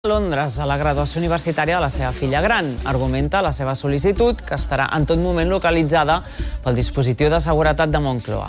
Londres a la graduació universitària de la seva filla gran. Argumenta la seva sol·licitud, que estarà en tot moment localitzada pel dispositiu de seguretat de Moncloa.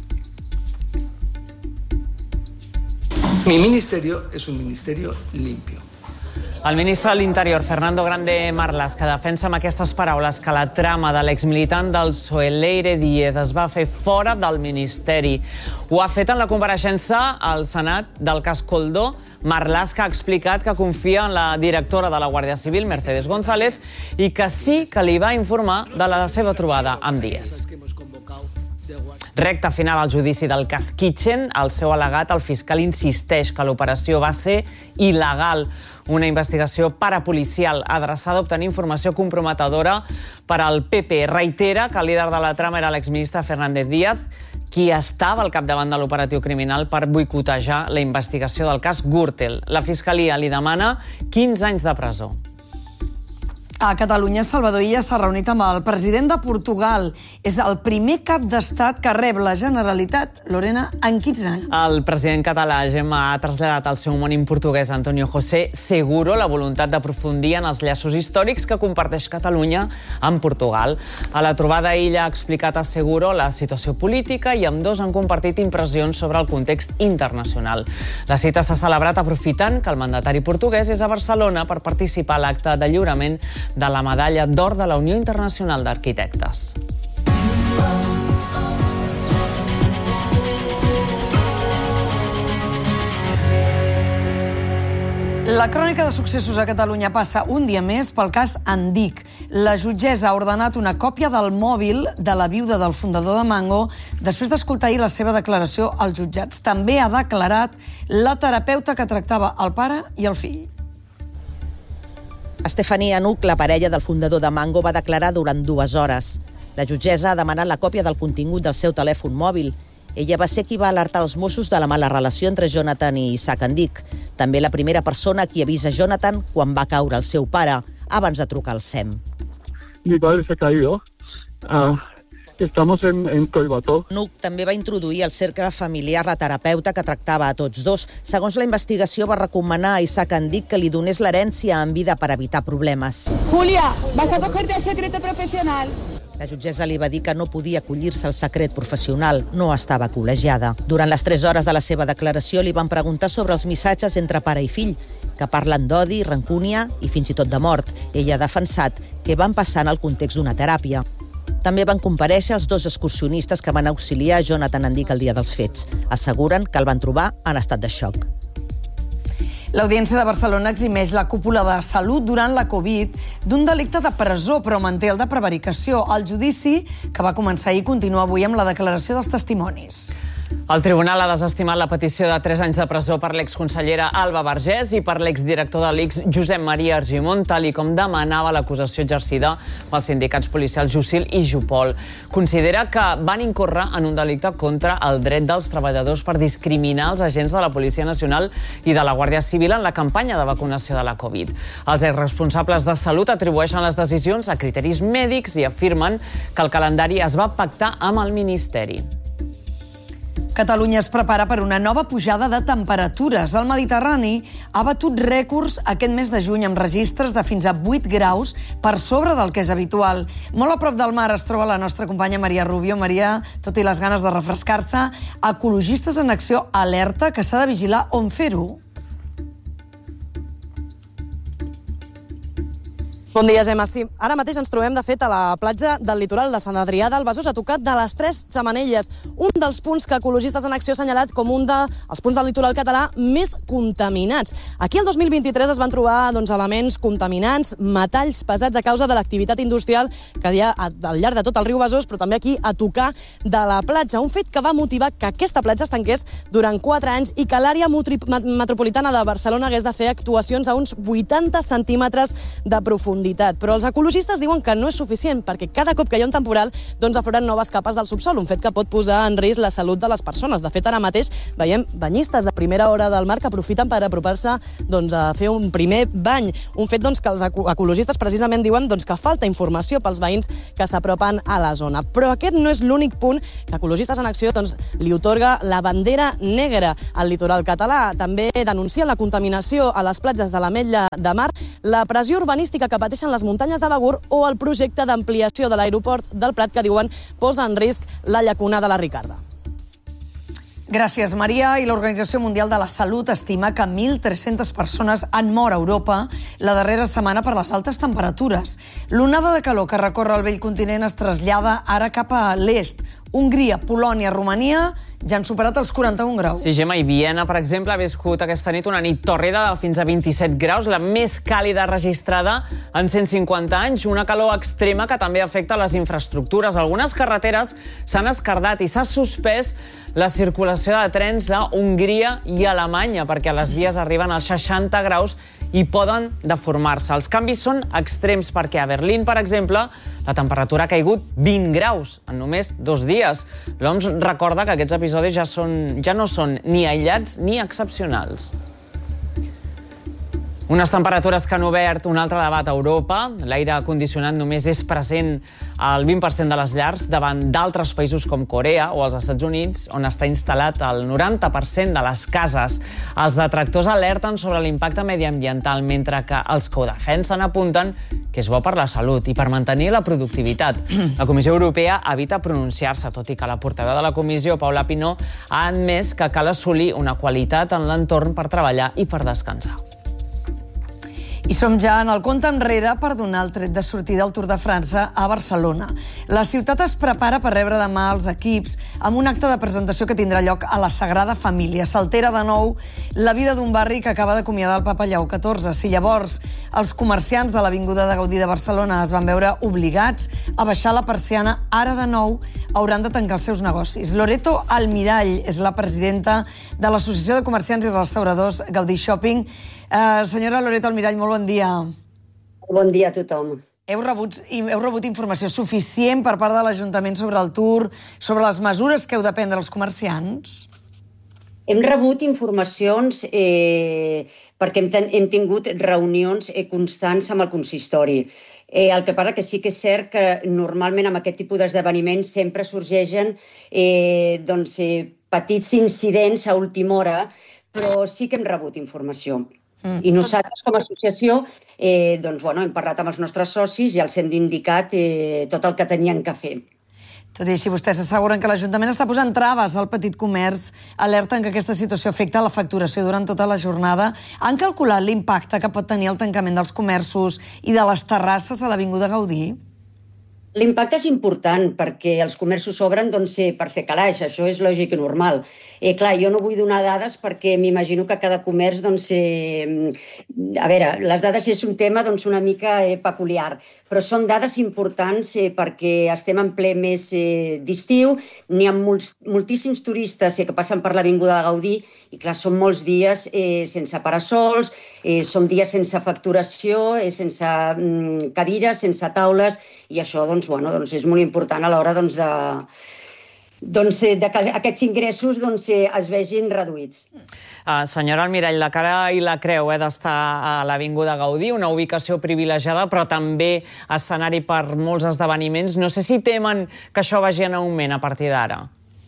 Mi ministerio es un ministerio limpio. El ministre de l'Interior, Fernando Grande Marlaska, defensa amb aquestes paraules que la trama de l'exmilitant del PSOE, Leire Díez, es va fer fora del ministeri. Ho ha fet en la compareixença al Senat del cas Coldo. Marlaska ha explicat que confia en la directora de la Guàrdia Civil, Mercedes González, i que sí que li va informar de la seva trobada amb Díez. Recte final al judici del cas Kitchen. Al seu al·legat, el fiscal insisteix que l'operació va ser il·legal. Una investigació parapolicial adreçada a obtenir informació comprometedora per al PP. Reitera que el líder de la trama era l'exministre Fernández Díaz, qui estava al capdavant de l'operatiu criminal per boicotejar la investigació del cas Gürtel. La Fiscalia li demana 15 anys de presó. A Catalunya, Salvador Illa s'ha reunit amb el president de Portugal. És el primer cap d'estat que rep la Generalitat, Lorena, en 15 anys. El president català, Gemma, ha traslladat al seu homònim portuguès, Antonio José Seguro, la voluntat d'aprofundir en els llaços històrics que comparteix Catalunya amb Portugal. A la trobada, Illa ha explicat a Seguro la situació política i ambdós han compartit impressions sobre el context internacional. La cita s'ha celebrat aprofitant que el mandatari portuguès és a Barcelona per participar a l'acte de lliurament de la medalla d'or de la Unió Internacional d'Arquitectes. La crònica de successos a Catalunya passa un dia més pel cas Andic. La jutgessa ha ordenat una còpia del mòbil de la viuda del fundador de Mango després d'escoltar ahir la seva declaració als jutjats. També ha declarat la terapeuta que tractava el pare i el fill. Estefania Nuc, la parella del fundador de Mango, va declarar durant 2 hores. La jutgessa ha demanat la còpia del contingut del seu telèfon mòbil. Ella va ser qui va alertar els Mossos de la mala relació entre Jonathan i Isaac Andic. També la primera persona qui avisa Jonathan quan va caure el seu pare, abans de trucar al SEM. Mi padre se ha caído. Estamos en Collbató. Nuc també va introduir al cercle familiar la terapeuta que tractava a tots dos. Segons la investigació, va recomanar a Isaac Andic que li donés l'herència en vida per evitar problemes. Julia, vas a cogerte el secreto profesional. La jutgessa li va dir que no podia acollir-se al secret professional, no estava col·legiada. Durant les 3 hores de la seva declaració li van preguntar sobre els missatges entre pare i fill, que parlen d'odi, rancúnia i fins i tot de mort. Ella ha defensat que van passar en el context d'una teràpia. També van comparèixer els 2 excursionistes que van auxiliar Jonathan Andic el dia dels fets. Asseguren que el van trobar en estat de xoc. L'Audiència de Barcelona eximeix la cúpula de Salut durant la Covid d'un delicte de presó, però manté el de prevaricació. El judici, que va començar ahir, continua avui amb la declaració dels testimonis. El tribunal ha desestimat la petició de 3 anys de presó per l'exconsellera Alba Vergés i per l'exdirector de l'ICS, Josep Maria Argimon, tal i com demanava l'acusació exercida pels sindicats policials Jusil i Jupol. Considera que van incórrer en un delicte contra el dret dels treballadors per discriminar els agents de la Policia Nacional i de la Guàrdia Civil en la campanya de vacunació de la Covid. Els exresponsables de Salut atribueixen les decisions a criteris mèdics i afirmen que el calendari es va pactar amb el Ministeri. Catalunya es prepara per una nova pujada de temperatures. El Mediterrani ha batut rècords aquest mes de juny amb registres de fins a 8 graus per sobre del que és habitual. Molt a prop del mar es troba la nostra companya Maria Rubio. Maria, tot i les ganes de refrescar-se, Ecologistes en Acció alerta que s'ha de vigilar on fer-ho. Bon dia, Gemma. Sí, ara mateix ens trobem, de fet, a la platja del litoral de Sant Adrià del Besòs, a tocar de les 3 Xemenelles, un dels punts que Ecologistes en Acció ha assenyalat com un dels punts del litoral català més contaminats. Aquí el 2023 es van trobar elements contaminants, metalls pesats a causa de l'activitat industrial que hi ha al llarg de tot el riu Besòs, però també aquí a tocar de la platja. Un fet que va motivar que aquesta platja es tanqués durant 4 anys i que l'àrea metropolitana de Barcelona hagués de fer actuacions a uns 80 centímetres de profunditat. profunditat. Però els ecologistes diuen que no és suficient perquè cada cop que hi ha un temporal afloren noves capes del subsol, un fet que pot posar en risc la salut de les persones. De fet, ara mateix veiem banyistes a primera hora del mar que aprofiten per apropar-se a fer un primer bany. Un fet que els ecologistes precisament diuen que falta informació pels veïns que s'apropen a la zona. Però aquest no és l'únic punt que Ecologistes en Acció li otorga la bandera negra al litoral català. També denuncien la contaminació a les platges de l'Ametlla de Mar, la pressió urbanística que pateixen les muntanyes de Begur o el projecte d'ampliació de l'aeroport del Prat que diuen posa en risc la llacuna de la Ricarda. Gràcies, Maria. I l'Organització Mundial de la Salut estima que 1.300 persones han mort a Europa la darrera setmana per les altes temperatures. L'onada de calor que recorre el vell continent es trasllada ara cap a l'est. Hongria, Polònia, Romania ja han superat els 41 graus. Sí, Gemma, i Viena, per exemple, ha viscut aquesta nit una nit tòrrida de fins a 27 graus, la més càlida registrada en 150 anys, una calor extrema que també afecta les infraestructures. Algunes carreteres s'han esquerdat i s'ha suspès la circulació de trens a Hongria i Alemanya, perquè les vies arriben als 60 graus i poden deformar-se. Els canvis són extrems perquè a Berlín, per exemple, la temperatura ha caigut 20 graus en només 2 dies. L'OMS recorda que aquests episodis ja no són ni aïllats ni excepcionals. Unes temperatures que han obert un altre debat a Europa. L'aire condicionat només és present al 20% de les llars davant d'altres països com Corea o els Estats Units, on està instal·lat el 90% de les cases. Els detractors alerten sobre l'impacte mediambiental, mentre que els que ho defensen apunten que és bo per la salut i per mantenir la productivitat. La Comissió Europea evita pronunciar-se, tot i que la portaveu de la Comissió, Paula Pinó, ha admès que cal assolir una qualitat en l'entorn per treballar i per descansar. I som ja en el compte enrere per donar el tret de sortida al Tour de França a Barcelona. La ciutat es prepara per rebre demà els equips amb un acte de presentació que tindrà lloc a la Sagrada Família. S'altera de nou la vida d'un barri que acaba d'acomiadar el Papa Lleó XIV. Si llavors els comerciants de l'Avinguda de Gaudí de Barcelona es van veure obligats a baixar la persiana, ara de nou hauran de tancar els seus negocis. Loreto Almirall és la presidenta de l'Associació de Comerciants i Restauradors Gaudí Shopping. Senyora Loreto Almirall, molt bon dia. Bon dia a tothom. Heu rebut informació suficient per part de l'Ajuntament sobre el Tour, sobre les mesures que heu de prendre els comerciants? Hem rebut informacions perquè hem tingut reunions constants amb el consistori. El que passa que sí que és cert que normalment amb aquest tipus d'esdeveniments sempre sorgeixen petits incidents a última hora, però sí que hem rebut informació. I nosaltres, com a associació, hem parlat amb els nostres socis i els hem indicat tot el que tenien que fer. Tot i així, vostès asseguren que l'Ajuntament està posant traves al petit comerç, alerten que aquesta situació afecta la facturació durant tota la jornada. Han calculat l'impacte que pot tenir el tancament dels comerços i de les terrasses a l'Avinguda Gaudí? L'impacte és important perquè els comerços s'obren per fer calaix, això és lògic i normal. Clar, jo no vull donar dades perquè m'imagino que cada comerç, a veure, les dades és un tema una mica peculiar, però són dades importants perquè estem en ple mes d'estiu, n'hi ha moltíssims turistes que passen per l'Avinguda de Gaudí i clar, són molts dies sense parasols, són dies sense facturació, sense cadires, sense taules, i això és molt important a l'hora que aquests ingressos es vegin reduïts. Senyora Almirall, la cara i la creu d'estar a l'Avinguda Gaudí, una ubicació privilegiada, però també escenari per molts esdeveniments. No sé si temen que això vagi en augment a partir d'ara.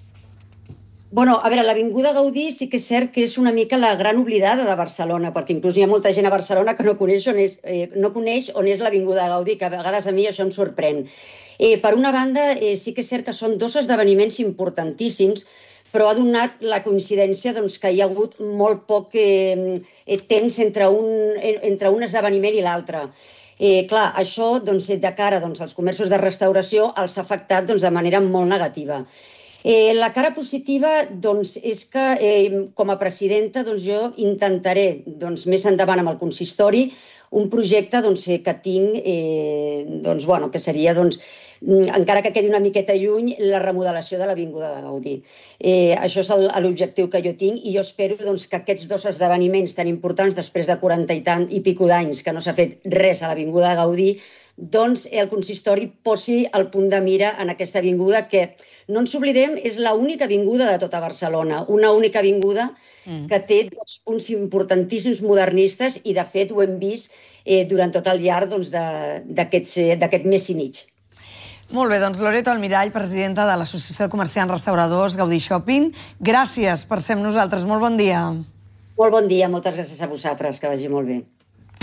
A veure, l'Avinguda Gaudí sí que és cert que és una mica la gran oblidada de Barcelona, perquè inclús hi ha molta gent a Barcelona que no coneix on és l'Avinguda Gaudí, que a vegades a mi això em sorprèn. Per una banda, sí que és cert que són dos esdeveniments importantíssims, però ha donat la coincidència que hi ha hagut molt poc temps entre un esdeveniment i l'altre. Clar, això de cara als comerços de restauració els ha afectat de manera molt negativa. La cara positiva és que com a presidenta jo intentaré més endavant amb el consistori un projecte que tinc que seria encara que quedi una miqueta lluny, la remodelació de l'Avinguda de Gaudí. Això és l'objectiu que jo tinc i jo espero que aquests dos esdeveniments tan importants després de 40 i pico d'anys que no s'ha fet res a l'Avinguda de Gaudí, doncs el consistori posi el punt de mira en aquesta avinguda que, no ens oblidem, és l'única avinguda de tota Barcelona, una única avinguda que té dos punts importantíssims modernistes i, de fet, ho hem vist durant tot el llarg d'aquest mes i mig. Molt bé, doncs Loreto Almirall, presidenta de l'Associació de Comerciants Restauradors Gaudí Shopping, gràcies per ser amb nosaltres. Molt bon dia. Molt bon dia, moltes gràcies a vosaltres, que vagi molt bé.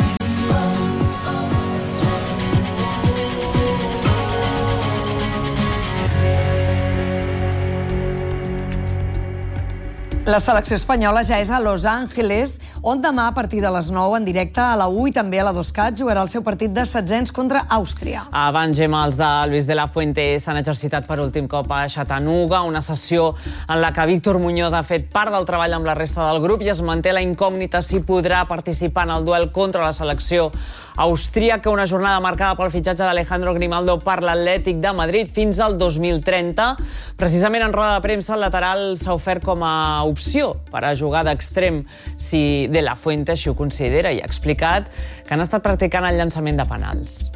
La selecció espanyola ja és a Los Angeles, on demà a partir de les 9 en directe a la 1 i també a la 2CAT jugarà el seu partit de setzents contra Àustria. Abans, Gemma, els de Luis de la Fuente s'han exercitat per últim cop a Chattanooga, una sessió en la que Víctor Muñoz ha fet part del treball amb la resta del grup i es manté la incògnita si podrà participar en el duel contra la selecció austríaca, una jornada marcada pel fitxatge d'Alejandro Grimaldo per l'Atlètic de Madrid fins al 2030. Precisament en roda de premsa, el lateral s'ha ofert com a opció per a jugar d'extrem si de la Fuente així ho considera i ha explicat que han estat practicant el llançament de penals.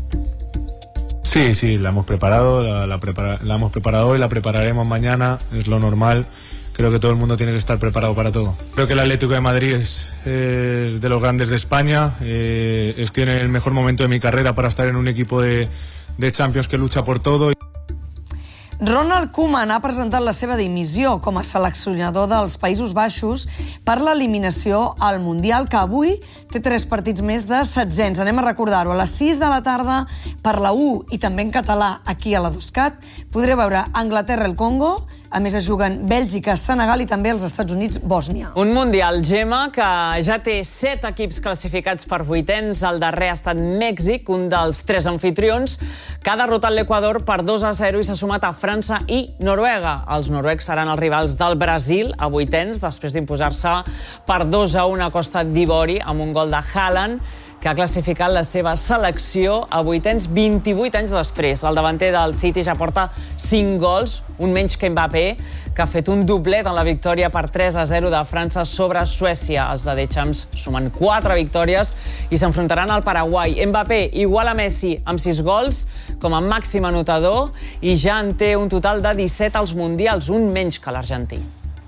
Sí, la hemos preparado, la hemos preparado hoy, la prepararemos mañana, es lo normal. Creo que todo el mundo tiene que estar preparado para todo. Creo que el Atlético de Madrid es de los grandes de España, tiene el mejor momento de mi carrera para estar en un equipo de Champions que lucha por todo. Ronald Koeman ha presentat la seva dimissió com a seleccionador dels Països Baixos per l'eliminació al Mundial, que avui té 3 partits més de setzents. Anem a recordar-ho. A les 6 de la tarda, per la 1 i també en català aquí a la 2CAT, podré veure Anglaterra el Congo, a més es juguen Bèlgica, Senegal i també els Estats Units, Bòsnia. Un Mundial, Gemma, que ja té 7 equips classificats per vuitens. El darrer ha estat Mèxic, un dels 3 anfitrions, que ha derrotat l'Equador per 2-0 i s'ha sumat a França i Noruega. Els noruecs seran els rivals del Brasil a vuitens, després d'imposar-se per 2-1 a Costa d'Ivori amb un gol de Haaland, que ha classificat la seva selecció a vuitens 28 anys després. El davanter del City ja porta 5 gols, un menys que Mbappé, que ha fet un doblet en la victòria per 3-0 de França sobre Suècia. Els de Deschamps sumen 4 victòries i s'enfrontaran al Paraguai. Mbappé igual a Messi amb 6 gols com a màxim anotador i ja en té un total de 17 als Mundials, un menys que l'argentí.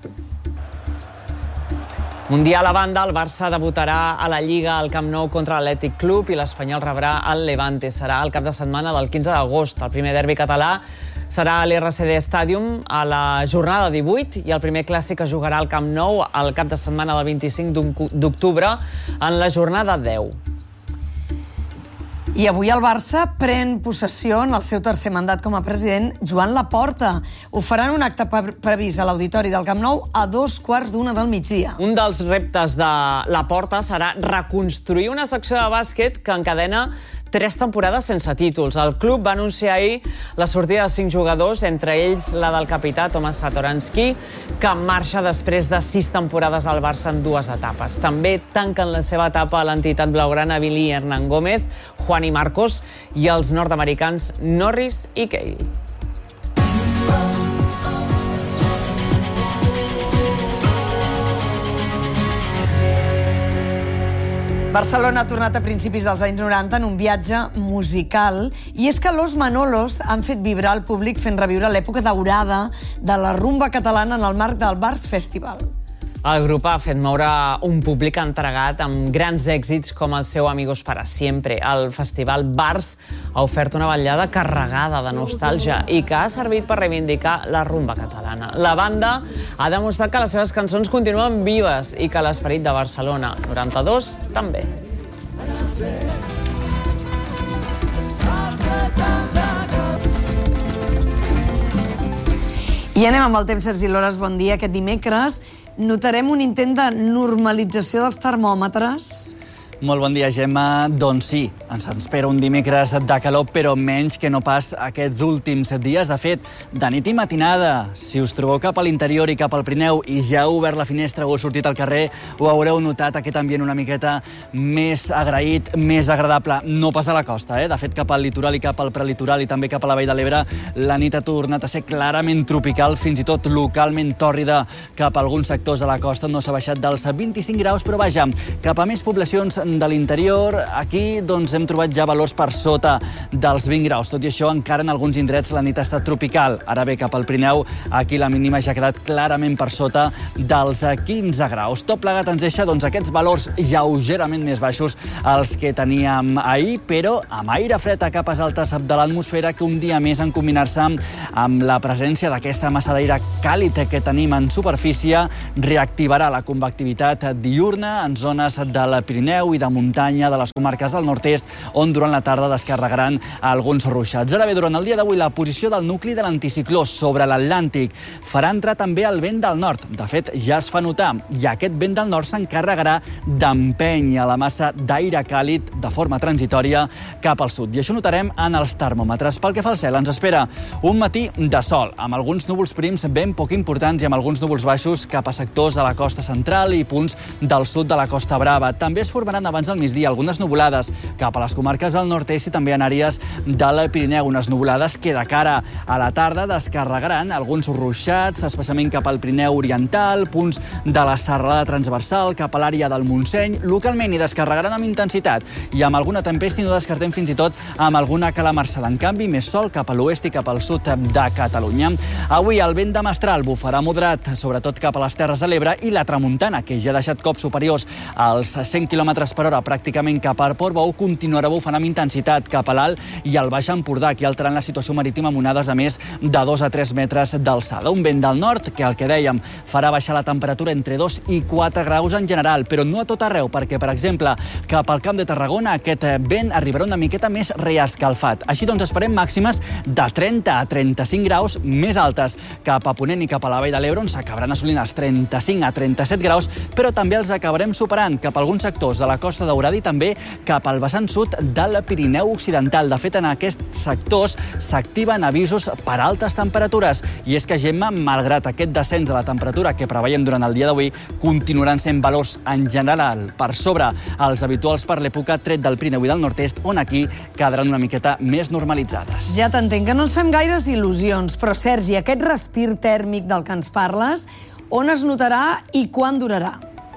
Mundial a banda, el Barça debutarà a la Lliga al Camp Nou contra l'Atlètic Club i l'Espanyol rebrà el Levante. Serà el cap de setmana del 15 d'agost. El primer derbi català serà a l'RCD Stadium a la jornada 18 i el primer clàssic es jugarà al Camp Nou al cap de setmana del 25 d'octubre en la jornada 10. I avui el Barça pren possessió en el seu tercer mandat com a president Joan Laporta. Ho faran un acte previst a l'Auditori del Camp Nou a 2:15 del migdia. Un dels reptes de Laporta serà reconstruir una secció de bàsquet que encadena 3 temporades sense títols. El club va anunciar ahir la sortida de 5 jugadors, entre ells la del capità Tomas Satoransky, que marxa després de 6 temporades al Barça en 2 etapes. També tanquen la seva etapa a l'entitat blaugrana Billy Hernán Gómez, Juan i Marcos i els nord-americans Norris i Cale. Barcelona ha tornat a principis dels anys 90 en un viatge musical i és que Los Manolos han fet vibrar el públic fent reviure l'època daurada de la rumba catalana en el marc del Bars Festival. El grup ha fet moure un públic entregat amb grans èxits com el seu Amigos para Siempre. El festival Bars ha ofert una ballada carregada de nostàlgia i que ha servit per reivindicar la rumba catalana. La banda ha demostrat que les seves cançons continuen vives i que l'esperit de Barcelona 92 també. I anem amb el temps, Sergi Lores, bon dia. Aquest dimecres notarem un intent de normalització dels termòmetres. Molt bon dia, Gemma. Doncs sí, ens espera un dimecres de calor, però menys que no pas aquests últims dies. De fet, de nit i matinada, si us trobeu cap a l'interior i cap al Pirineu i ja heu obert la finestra o heu sortit al carrer, ho haureu notat, aquest ambient una miqueta més agraït, més agradable. No pas a la costa, De fet, cap al litoral i cap al prelitoral i també cap a la Vall de l'Ebre, la nit ha tornat a ser clarament tropical, fins i tot localment tòrrida cap a alguns sectors de la costa. No s'ha baixat dels 25 graus, però vaja, cap a més poblacions de l'interior, aquí doncs, hem trobat ja valors per sota dels 20 graus. Tot i això, encara en alguns indrets la nit ha estat tropical. Ara bé, cap al Pirineu, aquí la mínima ja ha quedat clarament per sota dels 15 graus. Tot plegat ens deixa aquests valors lleugerament més baixos els que teníem ahir, però amb aire fred a capes altes de l'atmosfera que un dia més en combinar-se amb la presència d'aquesta massa d'aire càlid que tenim en superfície reactivarà la convectivitat diürna en zones del Pirineu i de muntanya de les comarques del nord-est, on durant la tarda descarregaran alguns ruixats. Ara bé, durant el dia d'avui, la posició del nucli de l'anticicló sobre l'Atlàntic farà entrar també el vent del nord. De fet, ja es fa notar, i aquest vent del nord s'encarregarà d'empènyer la massa d'aire càlid de forma transitòria cap al sud. I això notarem en els termòmetres. Pel que fa al cel, ens espera un matí de sol, amb alguns núvols prims ben poc importants i amb alguns núvols baixos cap a sectors de la costa central i punts del sud de la Costa Brava. També es formaran abans del migdia algunes nuvolades cap a les comarques del nord-est i també en àrees del Pirineu. Unes nuvolades que de cara a la tarda descarregaran alguns ruixats, especialment cap al Pirineu oriental, punts de la serralada transversal, cap a l'àrea del Montseny, localment, i descarregaran amb intensitat. I amb alguna tempesta i no descartem fins i tot amb alguna calamarsada. En canvi, més sol cap a l'oest i cap al sud de Catalunya. Avui el vent de mestral bufarà moderat, sobretot cap a les Terres de l'Ebre, i la tramuntana, que ja ha deixat cops superiors als 100 km per hora pràcticament cap a Portbou, continuarà bufant amb intensitat cap a l'Alt i al Baix Empordà, que alterant la situació marítima amb onades a més de 2 a 3 metres d'alçada. Un vent del nord que, el que dèiem, farà baixar la temperatura entre 2 i 4 graus en general, però no a tot arreu, perquè, per exemple, cap al Camp de Tarragona aquest vent arribarà una miqueta més reescalfat. Així doncs esperem màximes de 30 a 35 graus més altes. Cap a Ponent i cap a la Vall de l'Ebre, on s'acabaran assolint els 35 a 37 graus, però també els acabarem superant cap a alguns sectors de la Costa Daurada i també cap al vessant sud del Pirineu Occidental. De fet, en aquests sectors s'activen avisos per altes temperatures. I és que, Gemma, malgrat aquest descens de la temperatura que preveiem durant el dia d'avui, continuaran sent valors en general per sobre els habituals per l'època, tret del Pirineu i del nord-est, on aquí quedaran una miqueta més normalitzades. Ja t'entenc que no ens fem gaires il·lusions, però, Sergi, aquest respir tèrmic del que ens parles, on es notarà i quan durarà?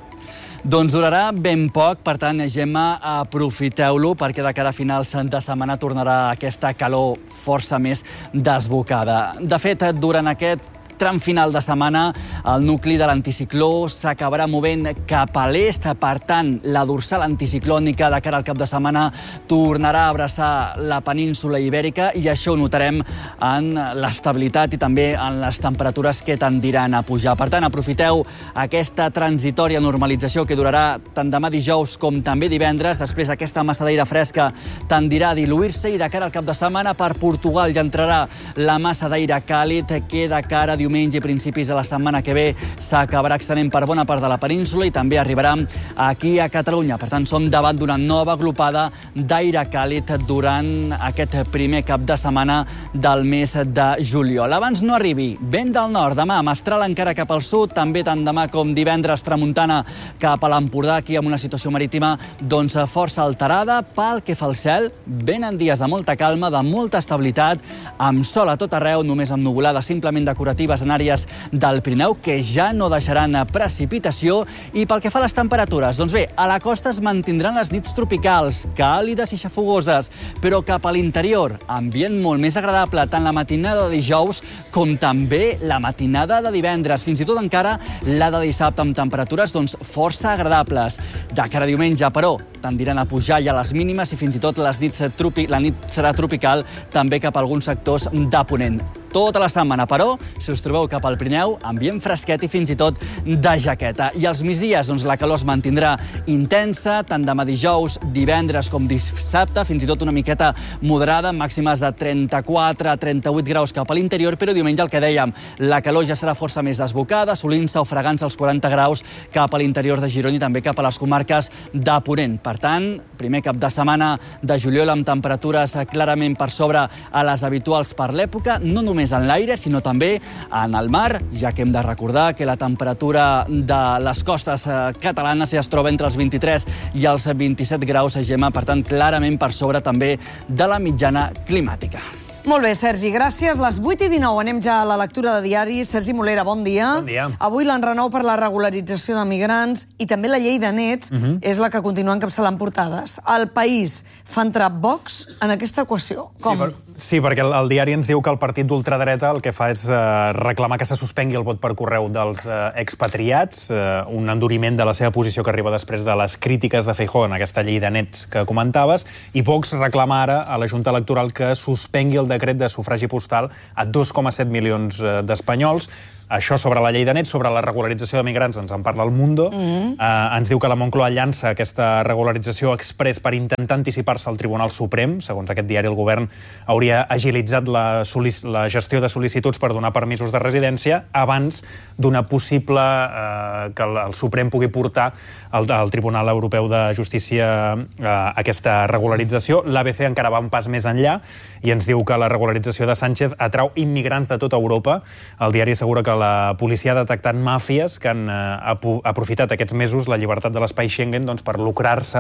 Doncs durarà ben poc, per tant, Gemma, aprofiteu-lo, perquè de cara a finals de setmana tornarà aquesta calor força més desbocada. De fet, durant aquest tram final de setmana, el nucli de l'anticicló s'acabarà movent cap a l'est. Per tant, la dorsal anticiclònica de cara al cap de setmana tornarà a abraçar la península ibèrica i això ho notarem en l'estabilitat i també en les temperatures que tendiran a pujar. Per tant, aprofiteu aquesta transitòria normalització que durarà tant demà dijous com també divendres. Després, aquesta massa d'aire fresca tendirà a diluir-se i de cara al cap de setmana per Portugal ja entrarà la massa d'aire càlid que de cara a diumenge i principis de la setmana que ve s'acabarà extenent per bona part de la península i també arribarà aquí a Catalunya. Per tant, som davant d'una nova glopada d'aire càlid durant aquest primer cap de setmana del mes de juliol. Abans no arribi vent del nord, demà mestral encara cap al sud, també tant demà com divendres tramuntana cap a l'Empordà, aquí amb una situació marítima doncs força alterada. Pel que fa al cel, venen dies de molta calma, de molta estabilitat, amb sol a tot arreu, només amb nuvolades simplement decoratives en àrees del Pirineu que ja no deixaran precipitació. I pel que fa a les temperatures, doncs bé, a la costa es mantindran les nits tropicals, càlides i xafogoses, però cap a l'interior, ambient molt més agradable, tant la matinada de dijous com també la matinada de divendres, fins i tot encara la de dissabte, amb temperatures doncs força agradables. De cara a diumenge, però, tendiran a pujar ja les mínimes i fins i tot la nit serà tropical també cap a alguns sectors de Ponent. tota la setmana, però si us trobeu cap al Pirineu, ambient fresquet i fins i tot de jaqueta. I als migdies, doncs, la calor es mantindrà intensa, tant demà dijous, divendres com dissabte, fins i tot una miqueta moderada, màximes de 34 a 38 graus cap a l'interior, però diumenge el que dèiem, la calor ja serà força més desbocada, assolint-se o fregant-se els 40 graus cap a l'interior de Girona i també cap a les comarques de Ponent. Per tant, primer cap de setmana de juliol amb temperatures clarament per sobre a les habituals per l'època, no només en l'aire, sinó també en el mar, ja que hem de recordar que la temperatura de les costes catalanes ja es troba entre els 23 i els 27 graus a Gemma, per tant, clarament per sobre també de la mitjana climàtica. Molt bé, Sergi, gràcies. Les 8:19 anem ja a la lectura de diaris. Sergi Molera, bon dia. Bon dia. Avui l'enrenou per la regularització de migrants i també la llei de nets és la que continua encapçalant portades. El País fa entrar Vox en aquesta equació. Com? Sí, perquè el diari ens diu que el partit d'ultradreta el que fa és reclamar que se suspengui el vot per correu dels expatriats, un enduriment de la seva posició que arriba després de les crítiques de Feijóo en aquesta llei de nets que comentaves, i Vox reclama ara a la Junta Electoral que suspengui el decret de sufragi postal a 2,7 milions d'espanyols. Això sobre la llei de nets, sobre la regularització de migrants, ens en parla El Mundo. Ens diu que la Moncloa llança aquesta regularització express per intentar anticipar-se al Tribunal Suprem. Segons aquest diari, el govern hauria agilitzat la gestió de sol·licituds per donar permisos de residència abans d'una possible que el Suprem pugui portar al Tribunal Europeu de Justícia aquesta regularització. L'ABC encara va un pas més enllà i ens diu que la regularització de Sánchez atrau immigrants de tota Europa. El diari assegura que la policia ha detectat màfies que han aprofitat aquests mesos la llibertat de l'espai Schengen per lucrar-se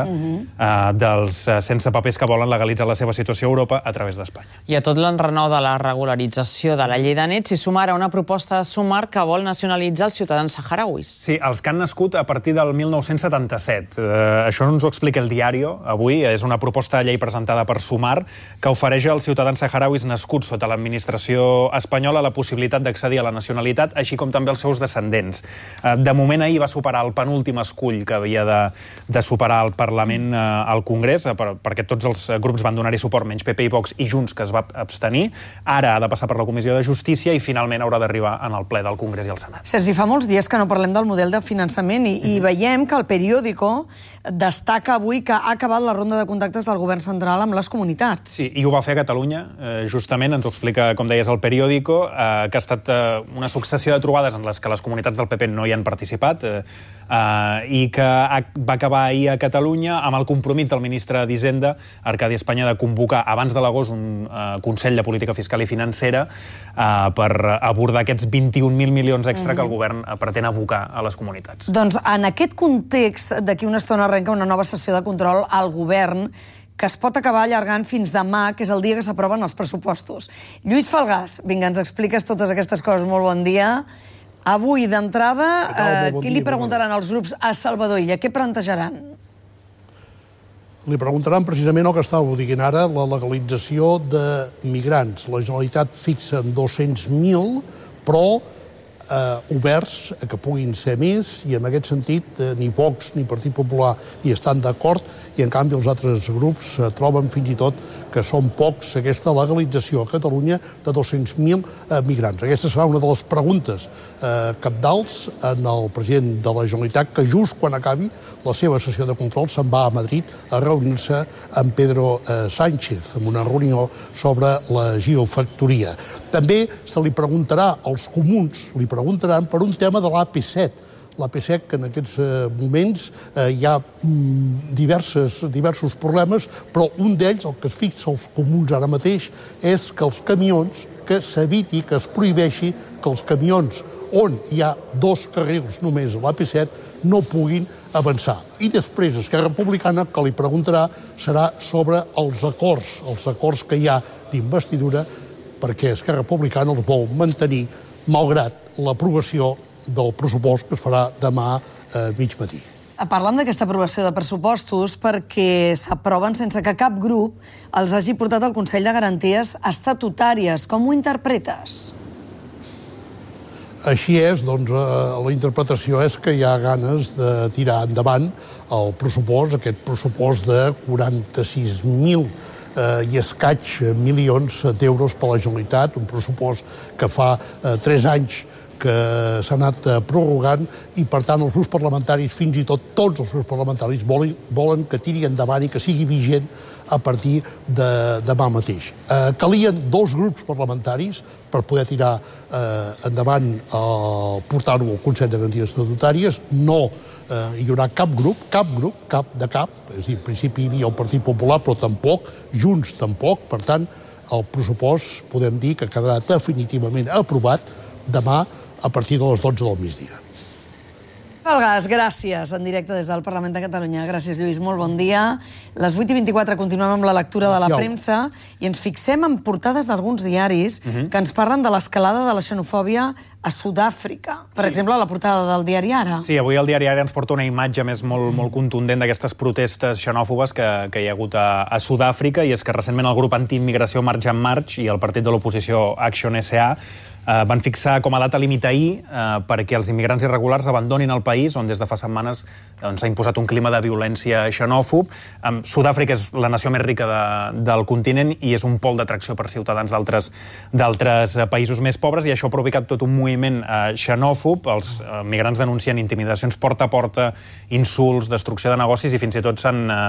dels sense papers que volen legalitzar la seva situació a Europa a través d'Espanya. I a tot l'enrenou de la regularització de la llei de nets s'hi suma ara una proposta de Sumar que vol nacionalitzar els ciutadans saharauis. Sí, els que han nascut a partir del 1977. Això ens ho explica El Diario avui. És una proposta de llei presentada per Sumar que ofereix als ciutadans saharauis nascuts sota l'administració espanyola la possibilitat d'accedir a la nacionalitat, així com també els seus descendents. De moment, ahir va superar el penúltim escull que havia de superar el Parlament al Congrés, perquè tots els grups van donar-hi suport, menys PP i Vox i Junts, que es va abstenir. Ara ha de passar per la Comissió de Justícia i finalment haurà d'arribar en el ple del Congrés i el Senat. Sergi, fa molts dies que no parlem del model de finançament i veiem que el Periódico destaca avui que ha acabat la ronda de contactes del govern central amb les comunitats. Sí, i ho va fer a Catalunya, justament, ens ho explica, com deies, el Periódico, que ha estat una successió de trobades en les que les comunitats del PP no hi han participat i que va acabar ahir a Catalunya amb el compromís del ministre d'Hisenda, Arcadi Espanya, de convocar abans de l'agost un Consell de Política Fiscal i Financera per abordar aquests 21.000 milions extra que el govern pretén abocar a les comunitats. Doncs en aquest context, d'aquí una estona arrenca una nova sessió de control al govern que es pot acabar allargant fins demà, que és el dia que s'aproven els pressupostos. Lluís Falgàs, vinga, ens expliques totes aquestes coses. Molt bon dia. Avui, d'entrada, què li preguntaran als grups a Salvador Illa? Què plantejaran? Li preguntaran precisament el que estàveu dient ara, la legalització de migrants. La Generalitat fixa en 200.000, però oberts a que puguin ser més, i en aquest sentit ni Vox ni Partit Popular hi estan d'acord, i en canvi els altres grups troben fins i tot que són pocs aquesta legalització a Catalunya de 200.000 migrants. Aquesta serà una de les preguntes cabdals en el president de la Generalitat, que just quan acabi la seva sessió de control se'n va a Madrid a reunir-se amb Pedro Sánchez, en una reunió sobre la geofactoria. També se li preguntarà als comuns, li preguntaran per un tema de l'AP7. L'AP7, que en aquests moments hi ha diversos problemes, però un d'ells, el que es fixa als comuns ara mateix, és que els camions, que s'eviti, que es prohibeixi que els camions on hi ha 2 carrils només a l'AP7 no puguin avançar. I després Esquerra Republicana, que li preguntarà, serà sobre els acords que hi ha d'investidura, perquè Esquerra Republicana els vol mantenir malgrat l'aprovació del pressupost que es farà demà a mig matí. Parlem d'aquesta aprovació de pressupostos perquè s'aproven sense que cap grup els hagi portat al Consell de Garanties Estatutàries. Com ho interpretes? Així és, doncs la interpretació és que hi ha ganes de tirar endavant el pressupost, aquest pressupost de 46.000 i escaig milions d'euros per la Generalitat, un pressupost que fa 3 anys que s'ha anat prorrogant i, per tant, els grups parlamentaris, fins i tot tots els grups parlamentaris, volen que tiri endavant i que sigui vigent a partir de demà mateix. Calien 2 grups parlamentaris per poder tirar endavant, portar-ho al Consell de Garanties Estatutàries. No hi haurà cap grup, és a dir, en principi hi havia el Partit Popular, però tampoc, Junts tampoc, per tant, el pressupost podem dir que quedarà definitivament aprovat demà a partir de les 12 del migdia. Falgàs, gràcies, en directe des del Parlament de Catalunya. Gràcies, Lluís, molt bon dia. Les 8:24 continuem amb la lectura de la premsa i ens fixem en portades d'alguns diaris que ens parlen de l'escalada de la xenofòbia a Sud-àfrica. Per exemple, la portada del diari Ara. Sí, avui el diari Ara ens porta una imatge més molt contundent d'aquestes protestes xenòfobes que hi ha hagut a Sud-àfrica, i és que recentment el grup antiimmigració March and March i el partit de l'oposició Action SA van fixar com a data límit ahir perquè els immigrants irregulars abandonin el país, on des de fa setmanes s'ha imposat un clima de violència xenòfob. Sud-àfrica és la nació més rica del continent i és un pol d'atracció per ciutadans d'altres països més pobres, i això ha provocat tot un moviment xenòfob. Els migrants denuncien intimidacions porta a porta, insults, destrucció de negocis, i fins i tot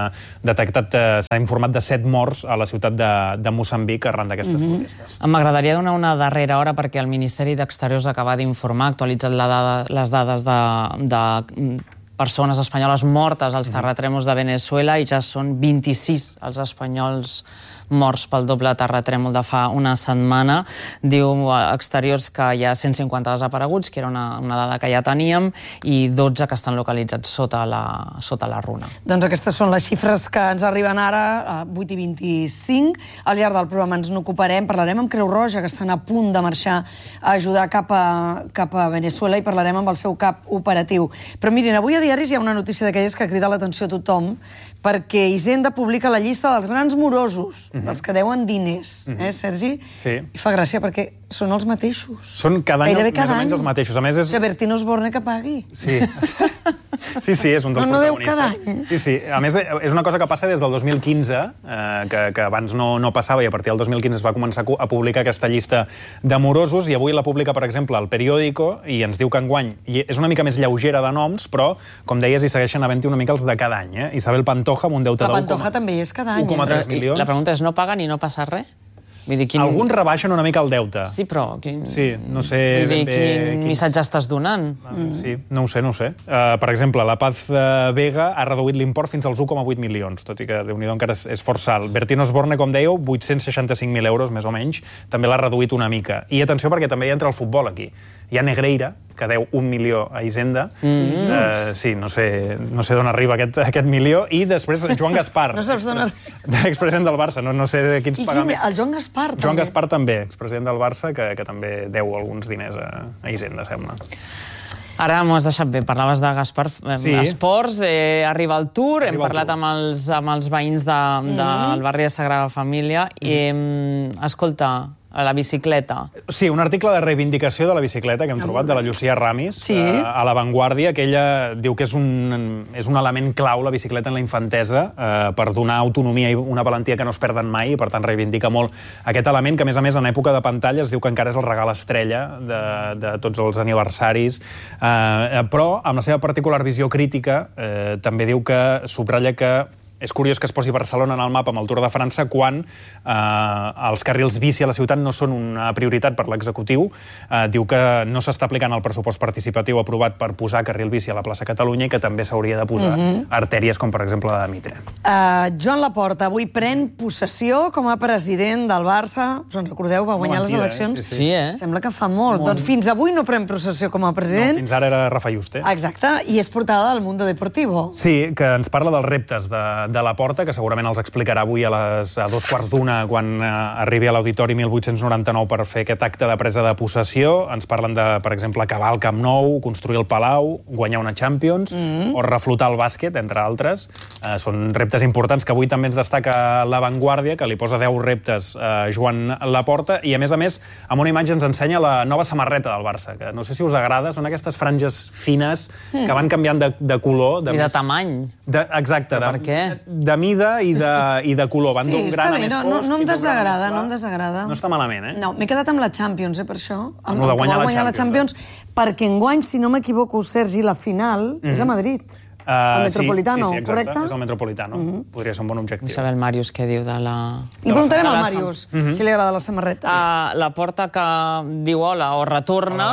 s'ha informat de 7 morts a la ciutat de Moçambic arran d'aquestes protestes. M'agradaria donar una darrera hora perquè el Ministeri d'Exteriors acaba d'informar, ha actualitzat les dades de persones espanyoles mortes als terratrèmols de Venezuela, i ja són 26 els espanyols morts pel doble terratrèmol de fa una setmana. Diu Exteriors que hi ha 150 desapareguts, que era una dada que ja teníem, i 12 que estan localitzats sota la runa. Doncs aquestes són les xifres que ens arriben ara, a 8:25. Al llarg del programa ens n'ocuparem, parlarem amb Creu Roja, que estan a punt de marxar a ajudar cap a Venezuela, i parlarem amb el seu cap operatiu. Però mirin, avui a diaris hi ha una notícia d'aquelles que crida l'atenció a tothom, perquè Hisenda publica la llista dels grans morosos, dels que deuen diners, Sergi? Sí. I fa gràcia perquè són els mateixos. Són cada any més o menys els mateixos. A més, és... Bertín Osborne que pagui. Sí. Sí, és un dels protagonistes. No deu cada any. Sí. A més, és una cosa que passa des del 2015, que abans no passava, i a partir del 2015 es va començar a publicar aquesta llista de morosos, i avui la publica, per exemple, el Periódico, i ens diu que enguany és una mica més lleugera de noms, però, com deies, hi segueixen havent-hi una mica els de cada any. Isabel Pantoja, amb un deute de 1,3 milions. La pregunta és, no paguen i no passa res? Alguns rebaixen una mica el deute. Sí, però... Sí, no sé ben bé... Quin missatge estàs donant? Sí, no ho sé. Per exemple, la Paz Vega ha reduït l'import fins als 1,8 milions, tot i que, Déu-n'hi-do, encara és força alt. Bertín Osborne, com dèieu, 865.000 euros, més o menys, també l'ha reduït una mica. I atenció, perquè també hi entra el futbol aquí. Hi ha Negreira, que deu 1 milió a Hisenda. Sí, no sé d'on arriba aquest milió. I després Joan Gaspar. No saps d'on arriba. Expresident del Barça, no sé de quins pagaments. I el Joan Gaspar, també. Joan Gaspar també, expresident del Barça, que també deu alguns diners a Hisenda, sembla. Ara m'ho has deixat bé, parlaves de Gaspar. Esports, arriba el Tour, hem parlat amb els veïns del barri de Sagrada Família, i escolta, a la bicicleta. Sí, un article de reivindicació de la bicicleta que hem trobat, de la Llucia Ramis, a La Vanguardia, que ella diu que és un element clau, la bicicleta, en la infantesa, per donar autonomia i una valentia que no es perden mai, i per tant reivindica molt aquest element, que a més, en època de pantalla es diu que encara és el regal estrella de tots els aniversaris, però amb la seva particular visió crítica també diu que subratlla que és curiós que es posi Barcelona en el mapa amb el Tour de França quan els carrils bici a la ciutat no són una prioritat per l'executiu. Diu que no s'està aplicant el pressupost participatiu aprovat per posar carril bici a la plaça Catalunya, i que també s'hauria de posar artèries com, per exemple, la de Mitre. Joan Laporta avui pren possessió com a president del Barça. Us en recordeu? Va guanyar les eleccions. Sí, Sembla que fa molt. Doncs fins avui no pren possessió com a president. No, fins ara era Rafa Juste. Exacte, i és portada del Mundo Deportivo. Sí, que ens parla dels reptes de Laporta, que segurament els explicarà avui a 2:15 quan arribi a l'Auditori 1899 per fer aquest acte de presa de possessió. Ens parlen de, per exemple, acabar el Camp Nou, construir el Palau, guanyar una Champions o reflotar el bàsquet, entre altres. Són reptes importants que avui també ens destaca La Vanguardia, que li posa 10 reptes a Joan Laporta, i a més, amb una imatge ens ensenya la nova samarreta del Barça, que no sé si us agrada, són aquestes franges fines que van canviant de color. I de tamany. Exacte. Per què? de mida i de color. Van d'un gran a més fosc. No em desagrada, no em desagrada. No està malament, No, m'he quedat amb la Champions, per això. Amb el de guanyar la Champions. Perquè enguany, si no m'equivoco, Sergi, la final és a Madrid. El Metropolitano, sí, correcte? És el Metropolitano. Podria ser un bon objectiu. Saber el Màrius què diu de la... I preguntarem al Màrius si li agrada la samarreta. La Porta que diu hola o retorna,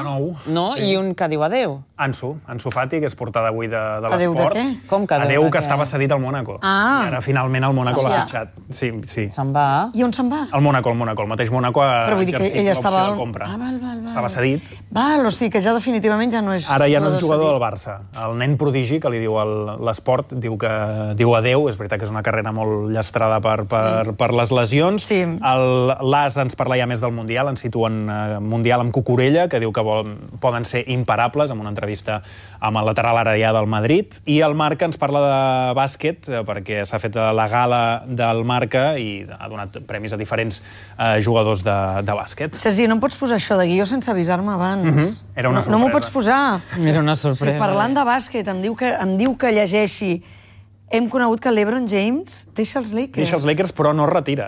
i un que diu adeu. Ansu Fati, que és portada avui de l'esport. Adeu de què? Com que adeu que estava cedit al Mónaco. I ara finalment el Mónaco l'ha fitxat. Sí. Se'n va? I on se'n va? El Mónaco. El mateix Mónaco ha exercit l'opció de compra. Val. Estava cedit. O sigui que ja definitivament ja no és... Ara ja no és jugador del Barça. El nen prodigi, que li diu l'esport, diu adeu. És veritat que és una carrera molt llastrada per les lesions. L'As ens parla ja més del Mundial, ens situen Mundial amb Cucurella, que diu que poden ser imparables, amb una entrevista amb el lateral ara ja del Madrid. I el Marca ens parla de bàsquet, perquè s'ha fet la gala del Marca i ha donat premis a diferents jugadors de bàsquet. Sergi, no em pots posar això de guió sense avisar-me abans. Era una sorpresa. No m'ho pots posar. Era una sorpresa. Parlant de bàsquet, em diu que llegeixi. Hem conegut que l'Ebron James deixa els Lakers. Deixa els Lakers, però no retira.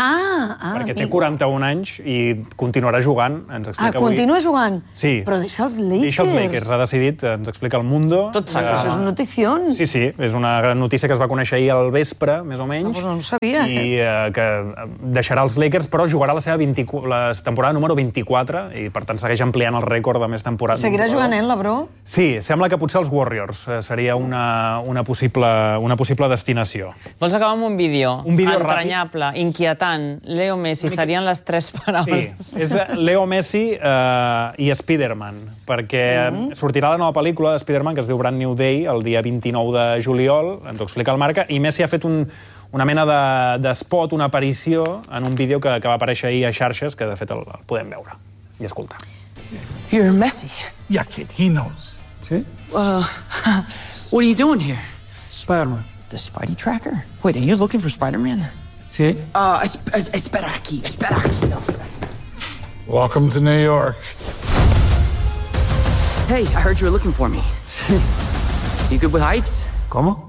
Perquè té 41 anys i continuarà jugant, ens explica avui. Continua jugant? Sí. Però deixa els Lakers. Deixa els Lakers, ha decidit, ens explica el Mundo. Tot s'ha Això és notición. Sí, és una notícia que es va conèixer ahir al vespre, més o menys. No ho sabia. I que deixarà els Lakers, però jugarà la temporada número 24, i per tant segueix ampliant el rècord de més temporades. Seguirà jugant ell, l'Ebro? Sí, sembla que potser els Warriors seria una possible destinació. Vols acabar amb un vídeo? Un vídeo entranyable, inquietant. Leo Messi, serien les 3 paraules. Sí, és Leo Messi i Spider-Man, perquè sortirà la nova pel·lícula de Spider-Man, que es diu Brand New Day, el dia 29 de juliol, ens ho explica el Marca, i Messi ha fet una mena d'espot, una aparició, en un vídeo que va aparèixer ahir a xarxes, que de fet el podem veure i escoltar. You're Messi. Yeah, kid, he knows. Sí? What are you doing here? Spider-Man. The Spidey tracker? Wait, are you looking for Spider-Man? Sí. Espera aquí. Welcome to New York. Hey, I heard you were looking for me. You good with heights? ¿Cómo?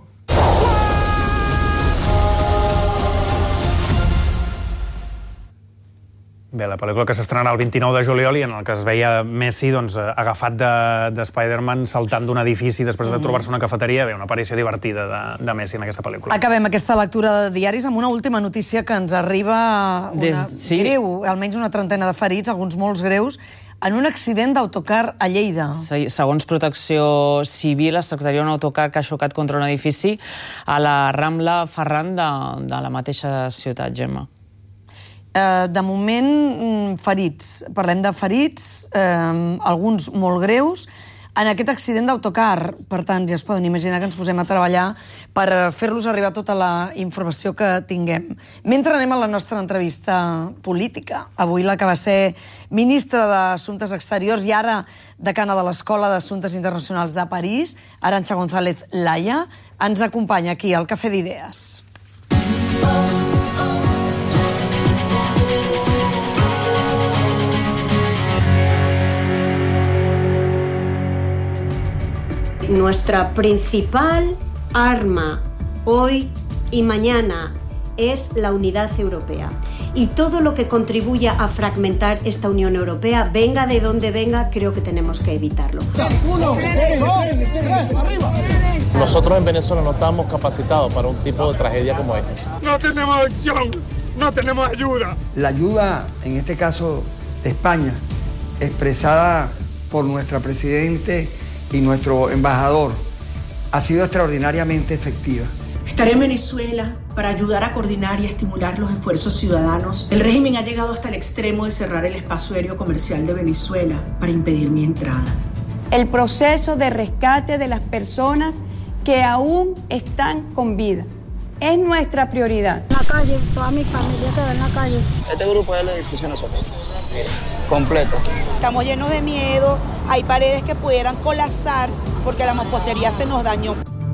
Bé, la pel·lícula que s'estrenarà el 29 de juliol i en el que es veia Messi agafat de Spider-Man saltant d'un edifici després de trobar-se una cafeteria. Bé, una aparició divertida de Messi en aquesta pel·lícula. Acabem aquesta lectura de diaris amb una última notícia que ens arriba greu, almenys una trentena de ferits, alguns molts greus, en un accident d'autocar a Lleida. Segons Protecció Civil, es tractaria d'un autocar que ha xocat contra un edifici a la Rambla Ferran de la mateixa ciutat, Gemma. De moment, ferits. Parlem de ferits, alguns molt greus, en aquest accident d'autocar. Per tant, ja es poden imaginar que ens posem a treballar per fer-los arribar tota la informació que tinguem. Mentre anem a la nostra entrevista política. Avui la que va ser ministra d'Assumptes Exteriors i ara decana de l'Escola d'Assumptes Internacionals de París, Arantxa González Laya, ens acompanya aquí al Cafè d'Idees. Nuestra principal arma hoy y mañana es la unidad europea. Y todo lo que contribuya a fragmentar esta Unión Europea, venga de donde venga, creo que tenemos que evitarlo. Nosotros en Venezuela no estamos capacitados para un tipo de tragedia como esta. No tenemos acción, no tenemos ayuda. La ayuda, en este caso de España, expresada por nuestra Presidente y nuestro embajador, ha sido extraordinariamente efectiva. Estaré en Venezuela para ayudar a coordinar y a estimular los esfuerzos ciudadanos. El régimen ha llegado hasta el extremo de cerrar el espacio aéreo comercial de Venezuela para impedir mi entrada. El proceso de rescate de las personas que aún están con vida es nuestra prioridad. En la calle, toda mi familia quedó en la calle. Este grupo es el edificio nosotros, completo. Estamos llenos de miedo, hay paredes que pudieran colapsar porque la mampostería se nos dañó.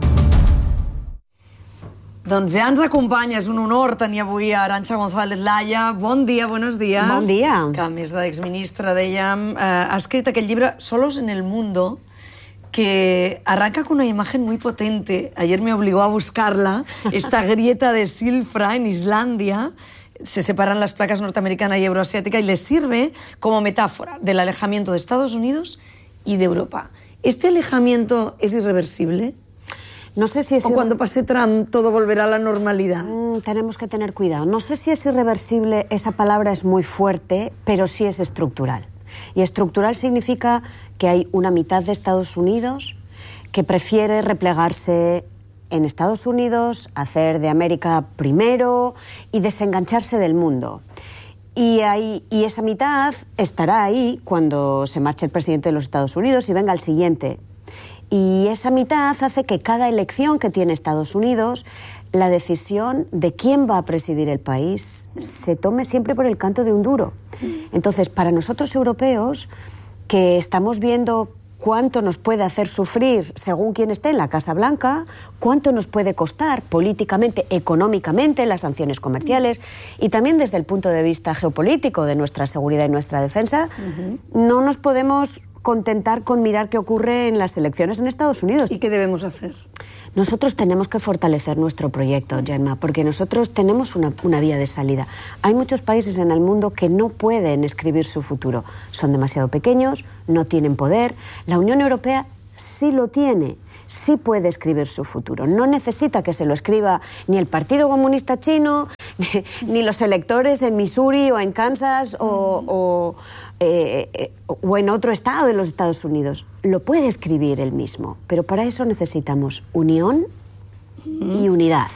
Doncs ja ens acompanya, és un honor tenir avui a Arantxa González Laya. Bon dia, buenos días. Bon dia. Que a més d'exministra, dèiem, ha escrit aquest llibre Solos en el Mundo, que arranca con una imagen muy potente. Ayer me obligó a buscarla, esta grieta de Silfra en Islandia. Se separan las placas norteamericana y euroasiática y les sirve como metáfora del alejamiento de Estados Unidos y de Europa. ¿Este alejamiento es irreversible? No sé si es... ¿O cuando pase Trump todo volverá a la normalidad? Tenemos que tener cuidado. No sé si es irreversible, esa palabra es muy fuerte, pero sí es estructural. Y estructural significa que hay una mitad de Estados Unidos que prefiere replegarse en Estados Unidos, hacer de América primero y desengancharse del mundo. Y esa mitad estará ahí cuando se marche el presidente de los Estados Unidos y venga el siguiente. Y esa mitad hace que cada elección que tiene Estados Unidos, la decisión de quién va a presidir el país se tome siempre por el canto de un duro. Entonces, para nosotros europeos, que estamos viendo cuánto nos puede hacer sufrir según quien esté en la Casa Blanca, cuánto nos puede costar políticamente, económicamente, las sanciones comerciales y también desde el punto de vista geopolítico de nuestra seguridad y nuestra defensa, no nos podemos contentar con mirar qué ocurre en las elecciones en Estados Unidos. ¿Y qué debemos hacer? Nosotros tenemos que fortalecer nuestro proyecto, Gemma, porque nosotros tenemos una vía de salida. Hay muchos países en el mundo que no pueden escribir su futuro. Son demasiado pequeños, no tienen poder. La Unión Europea sí lo tiene. Sí puede escribir su futuro. No necesita que se lo escriba ni el Partido Comunista Chino, ni los electores en Missouri o en Kansas o en otro estado de los Estados Unidos. Lo puede escribir él mismo, pero para eso necesitamos unión y unidad.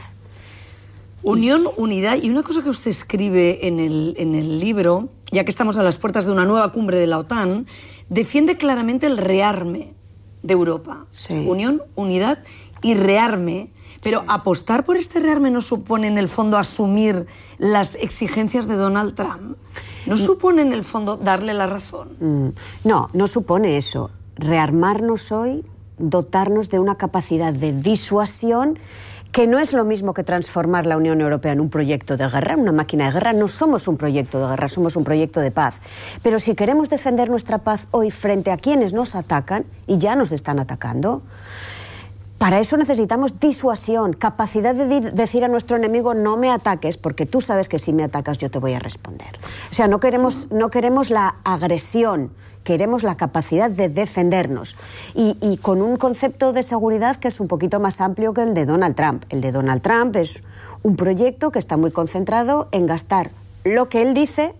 Unión, unidad y una cosa que usted escribe en el libro, ya que estamos a las puertas de una nueva cumbre de la OTAN, defiende claramente el rearme de Europa. Sí. Unión, unidad y rearme. Pero apostar por este rearme no supone en el fondo asumir las exigencias de Donald Trump. ¿No supone en el fondo darle la razón? No supone eso. Rearmarnos hoy, dotarnos de una capacidad de disuasión que no es lo mismo que transformar la Unión Europea en un proyecto de guerra, una máquina de guerra. No somos un proyecto de guerra, somos un proyecto de paz. Pero si queremos defender nuestra paz hoy frente a quienes nos atacan, y ya nos están atacando, para eso necesitamos disuasión, capacidad de decir a nuestro enemigo no me ataques, porque tú sabes que si me atacas yo te voy a responder. O sea, no queremos la agresión, queremos la capacidad de defendernos. Y con un concepto de seguridad que es un poquito más amplio que el de Donald Trump. El de Donald Trump es un proyecto que está muy concentrado en gastar lo que él dice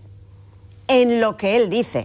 en lo que él dice.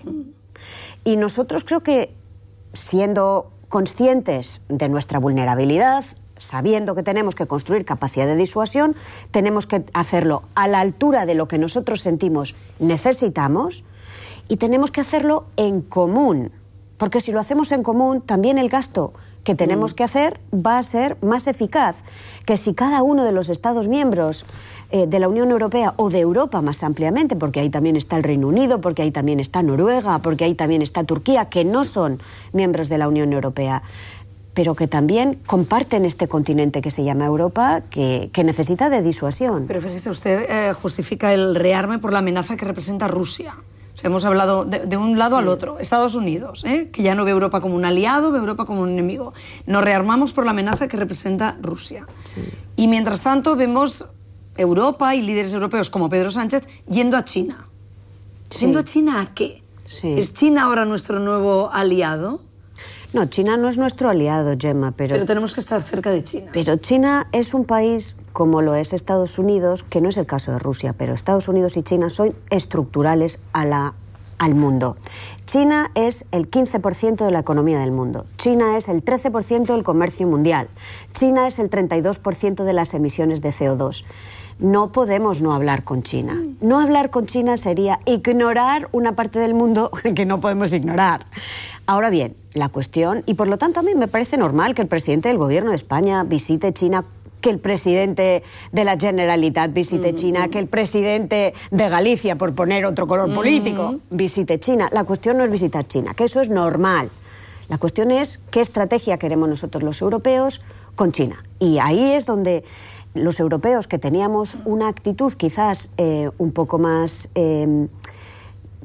Y nosotros creo que, siendo conscientes de nuestra vulnerabilidad, sabiendo que tenemos que construir capacidad de disuasión, tenemos que hacerlo a la altura de lo que nosotros sentimos necesitamos y tenemos que hacerlo en común, porque si lo hacemos en común, también el gasto que tenemos que hacer va a ser más eficaz que si cada uno de los Estados miembros de la Unión Europea o de Europa más ampliamente, porque ahí también está el Reino Unido, porque ahí también está Noruega, porque ahí también está Turquía, que no son miembros de la Unión Europea, pero que también comparten este continente que se llama Europa, que necesita de disuasión. Pero fíjese, usted justifica el rearme por la amenaza que representa Rusia. O sea, hemos hablado de un lado al otro. Estados Unidos, que ya no ve Europa como un aliado, ve Europa como un enemigo. Nos rearmamos por la amenaza que representa Rusia. Sí. Y mientras tanto vemos Europa y líderes europeos como Pedro Sánchez yendo a China. Sí. ¿Yendo a China a qué? Sí. ¿Es China ahora nuestro nuevo aliado? No, China no es nuestro aliado, Gemma, pero tenemos que estar cerca de China. Pero China es un país, como lo es Estados Unidos, que no es el caso de Rusia, pero Estados Unidos y China son estructurales al mundo. China es el 15% de la economía del mundo. China es el 13% del comercio mundial. China es el 32% de las emisiones de CO2. No podemos no hablar con China. No hablar con China sería ignorar una parte del mundo que no podemos ignorar. Ahora bien, la cuestión, y por lo tanto a mí me parece normal que el presidente del gobierno de España visite China, que el presidente de la Generalitat visite China, que el presidente de Galicia, por poner otro color político, visite China. La cuestión no es visitar China, que eso es normal. La cuestión es qué estrategia queremos nosotros los europeos con China. Y ahí es donde los europeos, que teníamos una actitud quizás un poco más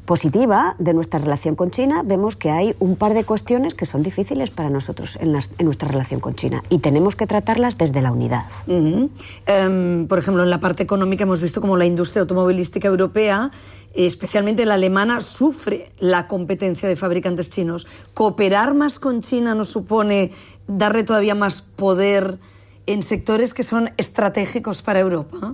positiva de nuestra relación con China, vemos que hay un par de cuestiones que son difíciles para nosotros en nuestra relación con China y tenemos que tratarlas desde la unidad. Por ejemplo, en la parte económica hemos visto como la industria automovilística europea, especialmente la alemana, sufre la competencia de fabricantes chinos. ¿Cooperar más con China nos supone darle todavía más poder en sectores que son estratégicos para Europa?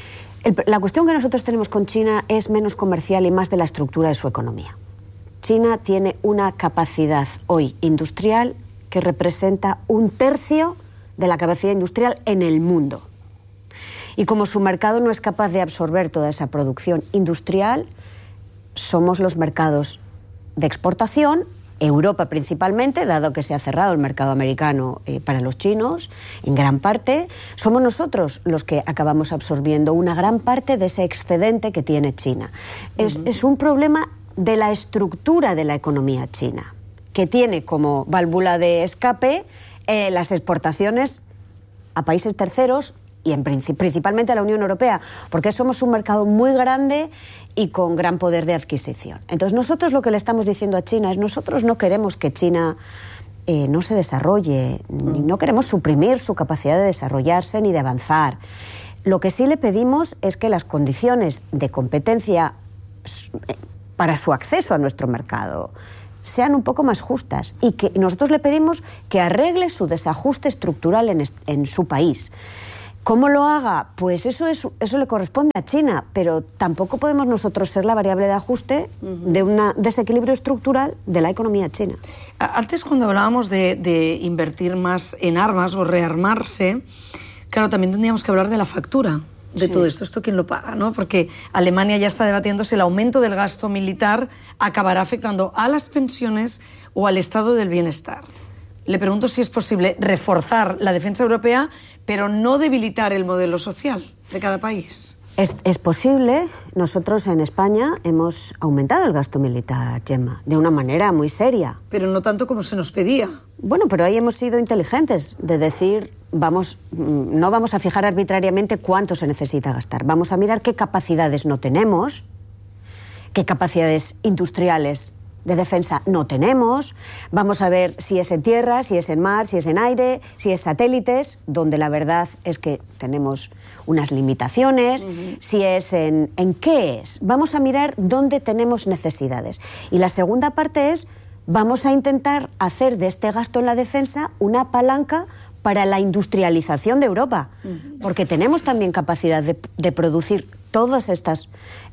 La cuestión que nosotros tenemos con China es menos comercial y más de la estructura de su economía. China tiene una capacidad hoy industrial que representa 1/3 de la capacidad industrial en el mundo. Y como su mercado no es capaz de absorber toda esa producción industrial, somos los mercados de exportación, Europa principalmente, dado que se ha cerrado el mercado americano para los chinos, en gran parte, somos nosotros los que acabamos absorbiendo una gran parte de ese excedente que tiene China. Es un problema de la estructura de la economía china, que tiene como válvula de escape las exportaciones a países terceros y principalmente a la Unión Europea, porque somos un mercado muy grande y con gran poder de adquisición. Entonces nosotros lo que le estamos diciendo a China es nosotros no queremos que China no se desarrolle, no queremos suprimir su capacidad de desarrollarse ni de avanzar. Lo que sí le pedimos es que las condiciones de competencia para su acceso a nuestro mercado sean un poco más justas y que nosotros le pedimos que arregle su desajuste estructural en su país. ¿Cómo lo haga? Pues eso le corresponde a China, pero tampoco podemos nosotros ser la variable de ajuste de un desequilibrio estructural de la economía china. Antes, cuando hablábamos de invertir más en armas o rearmarse, claro, también tendríamos que hablar de la factura de todo esto. ¿Esto quién lo paga, no? Porque Alemania ya está debatiendo si el aumento del gasto militar acabará afectando a las pensiones o al estado del bienestar. Le pregunto si es posible reforzar la defensa europea, pero no debilitar el modelo social de cada país. Es posible. Nosotros en España hemos aumentado el gasto militar, Gemma, de una manera muy seria. Pero no tanto como se nos pedía. Bueno, pero ahí hemos sido inteligentes de decir, no vamos a fijar arbitrariamente cuánto se necesita gastar. Vamos a mirar qué capacidades no tenemos, qué capacidades industriales de defensa no tenemos, vamos a ver si es en tierra, si es en mar, si es en aire, si es satélites, donde la verdad es que tenemos unas limitaciones, si es en qué es. Vamos a mirar dónde tenemos necesidades. Y la segunda parte es, vamos a intentar hacer de este gasto en la defensa una palanca para la industrialización de Europa, porque tenemos también capacidad de producir todas estas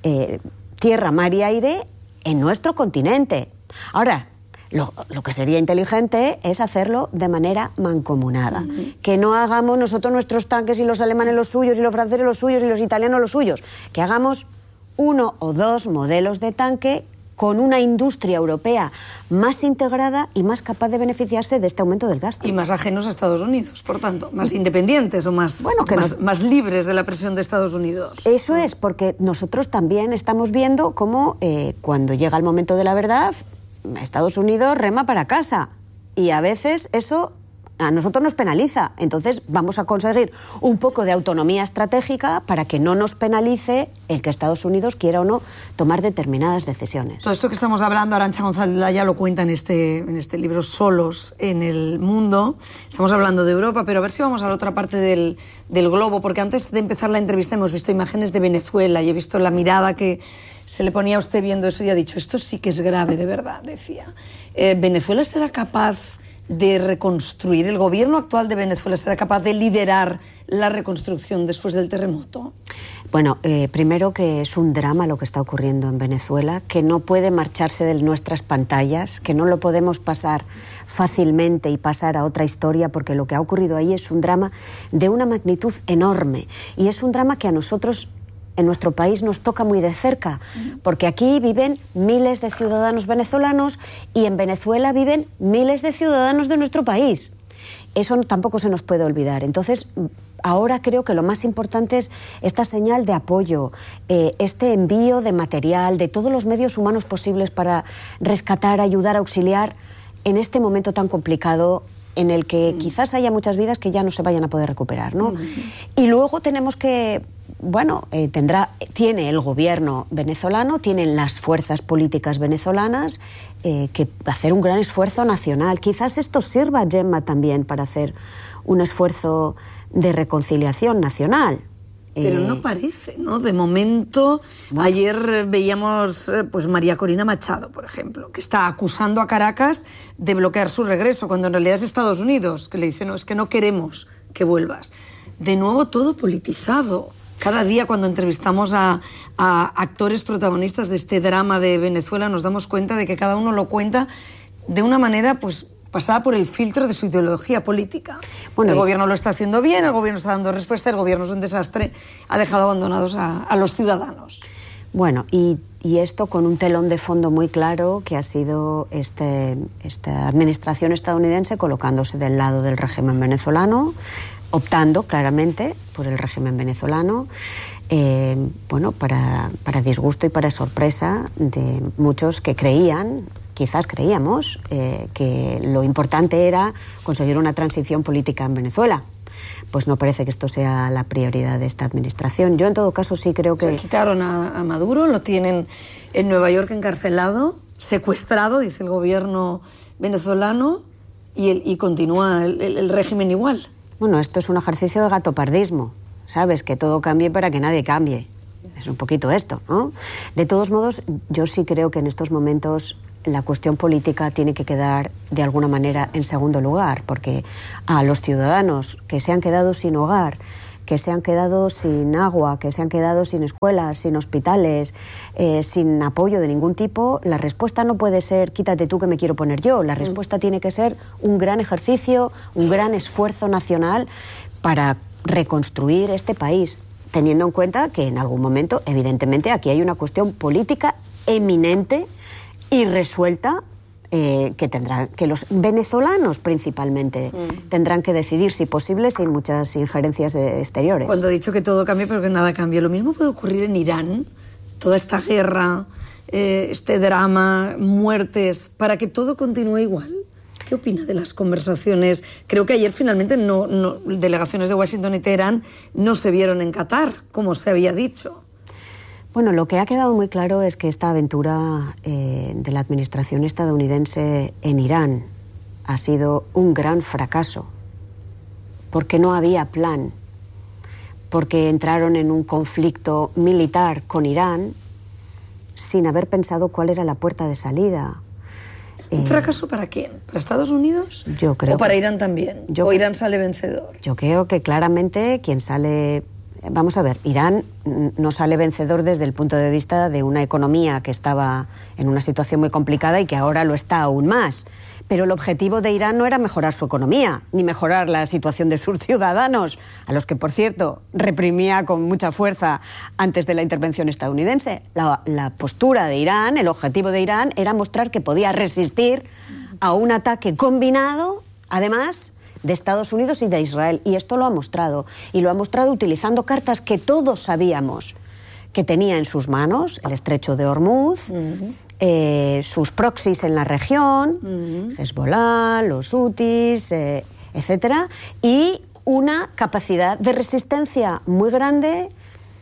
tierra, mar y aire en nuestro continente. Ahora, lo que sería inteligente es hacerlo de manera mancomunada. Que no hagamos nosotros nuestros tanques y los alemanes los suyos y los franceses los suyos y los italianos los suyos. Que hagamos 1 o 2 modelos de tanque con una industria europea más integrada y más capaz de beneficiarse de este aumento del gasto. Y más ajenos a Estados Unidos, por tanto, más independientes o más libres de la presión de Estados Unidos. Eso es, porque nosotros también estamos viendo cómo cuando llega el momento de la verdad, Estados Unidos rema para casa. Y a veces eso a nosotros nos penaliza. Entonces vamos a conseguir un poco de autonomía estratégica para que no nos penalice el que Estados Unidos quiera o no tomar determinadas decisiones. Todo esto que estamos hablando, Arantxa González Laya lo cuenta en este libro Solos en el Mundo. Estamos hablando de Europa, pero a ver si vamos a la otra parte del globo, porque antes de empezar la entrevista hemos visto imágenes de Venezuela y he visto la mirada que se le ponía a usted viendo eso y ha dicho, esto sí que es grave, de verdad, decía. ¿Venezuela será capaz de reconstruir? ¿El gobierno actual de Venezuela será capaz de liderar la reconstrucción después del terremoto? Bueno, primero que es un drama lo que está ocurriendo en Venezuela, que no puede marcharse de nuestras pantallas, que no lo podemos pasar fácilmente y pasar a otra historia, porque lo que ha ocurrido ahí es un drama de una magnitud enorme y es un drama que a nosotros en nuestro país nos toca muy de cerca, porque aquí viven miles de ciudadanos venezolanos y en Venezuela viven miles de ciudadanos de nuestro país. Eso tampoco se nos puede olvidar. Entonces, ahora creo que lo más importante es esta señal de apoyo, este envío de material, de todos los medios humanos posibles para rescatar, ayudar, auxiliar en este momento tan complicado en el que quizás haya muchas vidas que ya no se vayan a poder recuperar, ¿no? Y luego tenemos que tiene el gobierno venezolano, tienen las fuerzas políticas venezolanas que hacer un gran esfuerzo nacional. Quizás esto sirva, Gemma, también para hacer un esfuerzo de reconciliación nacional. Pero no parece, ¿no? De momento, ayer veíamos pues María Corina Machado, por ejemplo, que está acusando a Caracas de bloquear su regreso, cuando en realidad es Estados Unidos, que le dice, no, es que no queremos que vuelvas. De nuevo, todo politizado. Cada día cuando entrevistamos a actores protagonistas de este drama de Venezuela nos damos cuenta de que cada uno lo cuenta de una manera, pues, pasada por el filtro de su ideología política. Bueno, el gobierno lo está haciendo bien, el gobierno está dando respuesta, el gobierno es un desastre, ha dejado abandonados a los ciudadanos. Bueno, y esto con un telón de fondo muy claro que ha sido esta administración estadounidense colocándose del lado del régimen venezolano, optando claramente por el régimen venezolano, para disgusto y para sorpresa de muchos que creían, quizás creíamos, que lo importante era conseguir una transición política en Venezuela. Pues no parece que esto sea la prioridad de esta administración. Yo, en todo caso, sí creo que... Quitaron a Maduro, lo tienen en Nueva York encarcelado, secuestrado, dice el gobierno venezolano, y continúa el régimen igual. Bueno, esto es un ejercicio de gatopardismo, ¿sabes? Que todo cambie para que nadie cambie. Es un poquito esto, ¿no? De todos modos, yo sí creo que en estos momentos la cuestión política tiene que quedar de alguna manera en segundo lugar, porque a los ciudadanos que se han quedado sin hogar, que se han quedado sin agua, que se han quedado sin escuelas, sin hospitales, sin apoyo de ningún tipo, la respuesta no puede ser quítate tú que me quiero poner yo. La respuesta tiene que ser un gran ejercicio, un gran esfuerzo nacional para reconstruir este país, teniendo en cuenta que en algún momento, evidentemente, aquí hay una cuestión política eminente y resuelta que los venezolanos principalmente tendrán que decidir, si posible, sin muchas injerencias exteriores. Cuando he dicho que todo cambie, pero que nada cambie, lo mismo puede ocurrir en Irán, toda esta guerra, este drama, muertes, para que todo continúe igual. ¿Qué opina de las conversaciones? Creo que ayer finalmente delegaciones de Washington y Teherán no se vieron en Qatar, como se había dicho. Bueno, lo que ha quedado muy claro es que esta aventura de la administración estadounidense en Irán ha sido un gran fracaso, porque no había plan, porque entraron en un conflicto militar con Irán sin haber pensado cuál era la puerta de salida. ¿Un fracaso para quién? ¿Para Estados Unidos? Yo creo. ¿O para Irán también? ¿O Irán sale vencedor? Yo creo que claramente quien sale... Vamos a ver, Irán no sale vencedor desde el punto de vista de una economía que estaba en una situación muy complicada y que ahora lo está aún más. Pero el objetivo de Irán no era mejorar su economía, ni mejorar la situación de sus ciudadanos, a los que, por cierto, reprimía con mucha fuerza antes de la intervención estadounidense. La postura de Irán, el objetivo de Irán, era mostrar que podía resistir a un ataque combinado, además, de Estados Unidos y de Israel. Y esto lo ha mostrado. Y lo ha mostrado utilizando cartas que todos sabíamos que tenía en sus manos, el estrecho de Hormuz, sus proxies en la región, Hezbollah, los Hutis, etcétera, y una capacidad de resistencia muy grande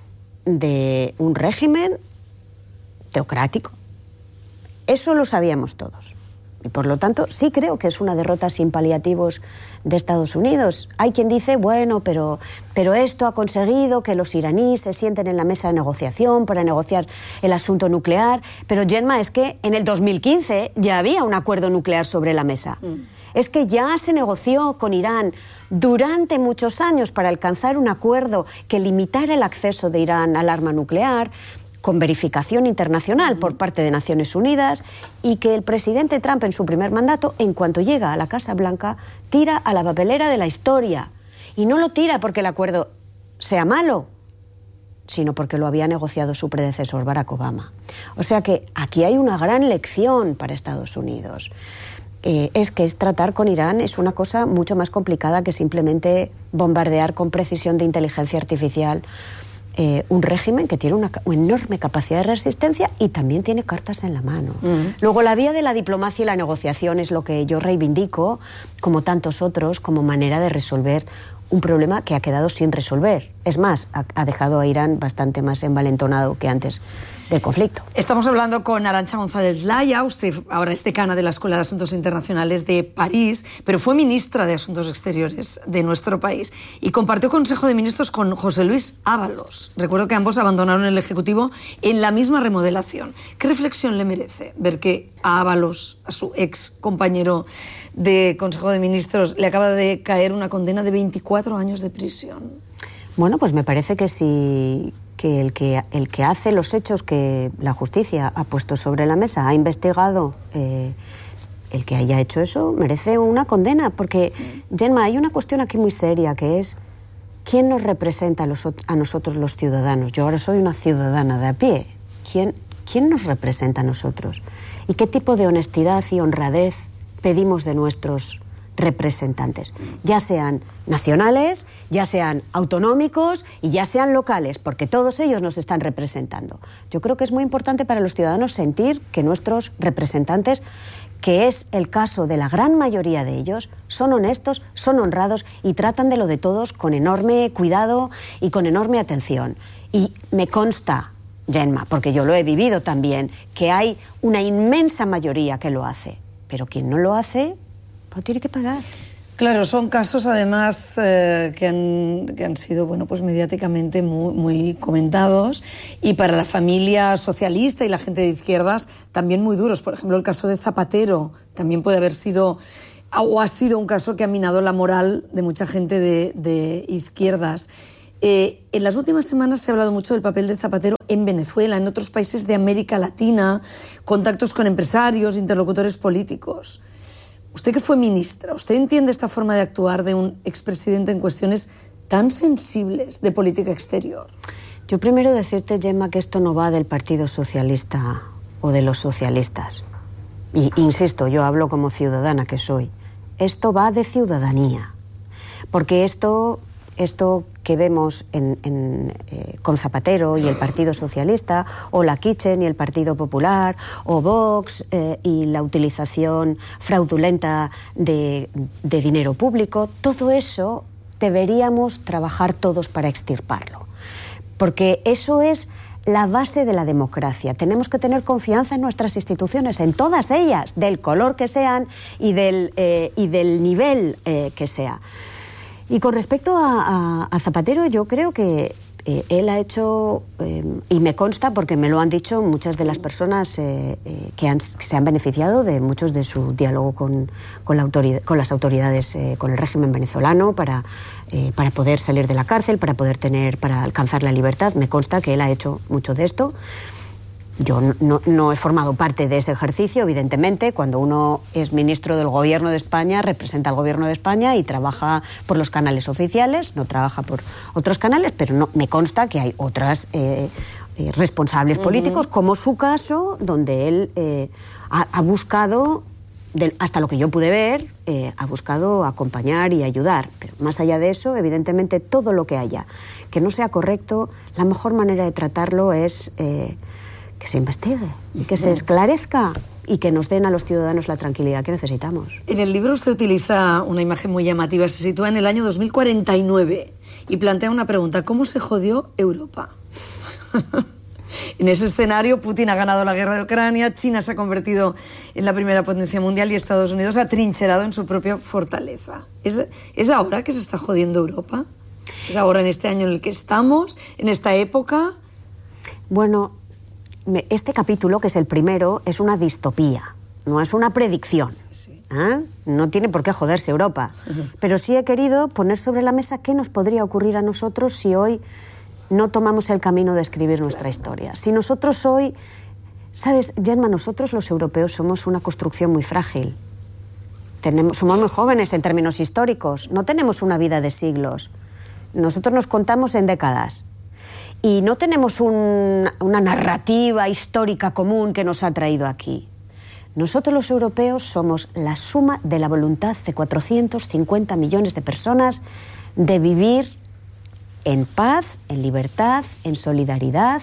de un régimen teocrático. Eso lo sabíamos todos. Y por lo tanto, sí creo que es una derrota sin paliativos de Estados Unidos. Hay quien dice, bueno, pero esto ha conseguido que los iraníes se sienten en la mesa de negociación para negociar el asunto nuclear. Pero, Gemma, es que en el 2015 ya había un acuerdo nuclear sobre la mesa. Es que ya se negoció con Irán durante muchos años para alcanzar un acuerdo que limitara el acceso de Irán al arma nuclear, con verificación internacional por parte de Naciones Unidas, y que el presidente Trump en su primer mandato, en cuanto llega a la Casa Blanca, tira a la papelera de la historia. Y no lo tira porque el acuerdo sea malo, sino porque lo había negociado su predecesor, Barack Obama. O sea que aquí hay una gran lección para Estados Unidos. Es tratar con Irán es una cosa mucho más complicada que simplemente bombardear con precisión de inteligencia artificial un régimen que tiene una enorme capacidad de resistencia y también tiene cartas en la mano. Luego, la vía de la diplomacia y la negociación es lo que yo reivindico, como tantos otros, como manera de resolver un problema que ha quedado sin resolver. Es más, ha dejado a Irán bastante más envalentonado que antes del conflicto. Estamos hablando con Arantxa González Laya. Usted ahora es decana de la Escuela de Asuntos Internacionales de París, pero fue ministra de Asuntos Exteriores de nuestro país y compartió Consejo de Ministros con José Luis Ábalos. Recuerdo que ambos abandonaron el Ejecutivo en la misma remodelación. ¿Qué reflexión le merece ver que a Ábalos, a su ex compañero de Consejo de Ministros, le acaba de caer una condena de 24 años de prisión? Bueno, pues me parece que sí, que el que hace los hechos que la justicia ha puesto sobre la mesa, ha investigado, el que haya hecho eso, merece una condena. Porque, Gemma, hay una cuestión aquí muy seria, que es ¿quién nos representa a nosotros los ciudadanos? Yo ahora soy una ciudadana de a pie. ¿Quién nos representa a nosotros? ¿Y qué tipo de honestidad y honradez pedimos de nuestros representantes, ya sean nacionales, ya sean autonómicos y ya sean locales, porque todos ellos nos están representando? Yo creo que es muy importante para los ciudadanos sentir que nuestros representantes, que es el caso de la gran mayoría de ellos, son honestos, son honrados y tratan de lo de todos con enorme cuidado y con enorme atención. Y me consta, Gemma, porque yo lo he vivido también, que hay una inmensa mayoría que lo hace, pero quien no lo hace lo tiene que pagar. Claro, son casos además que han sido, bueno, pues mediáticamente muy comentados, y para la familia socialista y la gente de izquierdas también muy duros. Por ejemplo, el caso de Zapatero también puede haber sido o ha sido un caso que ha minado la moral de mucha gente de izquierdas. En las últimas semanas se ha hablado mucho del papel de Zapatero en Venezuela, en otros países de América Latina, contactos con empresarios, interlocutores políticos. Usted, que fue ministra, ¿usted entiende esta forma de actuar de un expresidente en cuestiones tan sensibles de política exterior? Yo primero decirte, Gemma, que esto no va del Partido Socialista o de los socialistas. Y insisto, yo hablo como ciudadana que soy. Esto va de ciudadanía. Porque esto que vemos con Zapatero y el Partido Socialista, o la Kitchen y el Partido Popular, o Vox y la utilización fraudulenta de dinero público, todo eso deberíamos trabajar todos para extirparlo. Porque eso es la base de la democracia. Tenemos que tener confianza en nuestras instituciones, en todas ellas, del color que sean y del nivel que sea. Y con respecto a Zapatero, yo creo que él ha hecho, y me consta porque me lo han dicho muchas de las personas que se han beneficiado de muchos de su diálogo con las autoridades, con el régimen venezolano, para poder salir de la cárcel, para alcanzar la libertad. Me consta que él ha hecho mucho de esto. Yo no he formado parte de ese ejercicio, evidentemente. Cuando uno es ministro del Gobierno de España, representa al Gobierno de España y trabaja por los canales oficiales, no trabaja por otros canales, pero me consta que hay otras responsables políticos, como su caso, donde él ha buscado, hasta lo que yo pude ver, ha buscado acompañar y ayudar. Pero más allá de eso, evidentemente, todo lo que haya que no sea correcto, la mejor manera de tratarlo es que se investigue y que se esclarezca y que nos den a los ciudadanos la tranquilidad que necesitamos. En el libro usted utiliza una imagen muy llamativa. Se sitúa en el año 2049 y plantea una pregunta: ¿cómo se jodió Europa? En ese escenario, Putin ha ganado la guerra de Ucrania, China se ha convertido en la primera potencia mundial y Estados Unidos ha trincherado en su propia fortaleza. ¿Es ahora que se está jodiendo Europa? ¿Es ahora, en este año en el que estamos, en esta época? Bueno, este capítulo, que es el primero, es una distopía, no es una predicción. No tiene por qué joderse Europa. Pero sí he querido poner sobre la mesa qué nos podría ocurrir a nosotros si hoy no tomamos el camino de escribir nuestra historia. Si nosotros hoy... ¿Sabes, Gemma? Nosotros los europeos somos una construcción muy frágil. Somos muy jóvenes en términos históricos. No tenemos una vida de siglos. Nosotros nos contamos en décadas. Y no tenemos una narrativa histórica común que nos ha traído aquí. Nosotros los europeos somos la suma de la voluntad de 450 millones de personas de vivir en paz, en libertad, en solidaridad,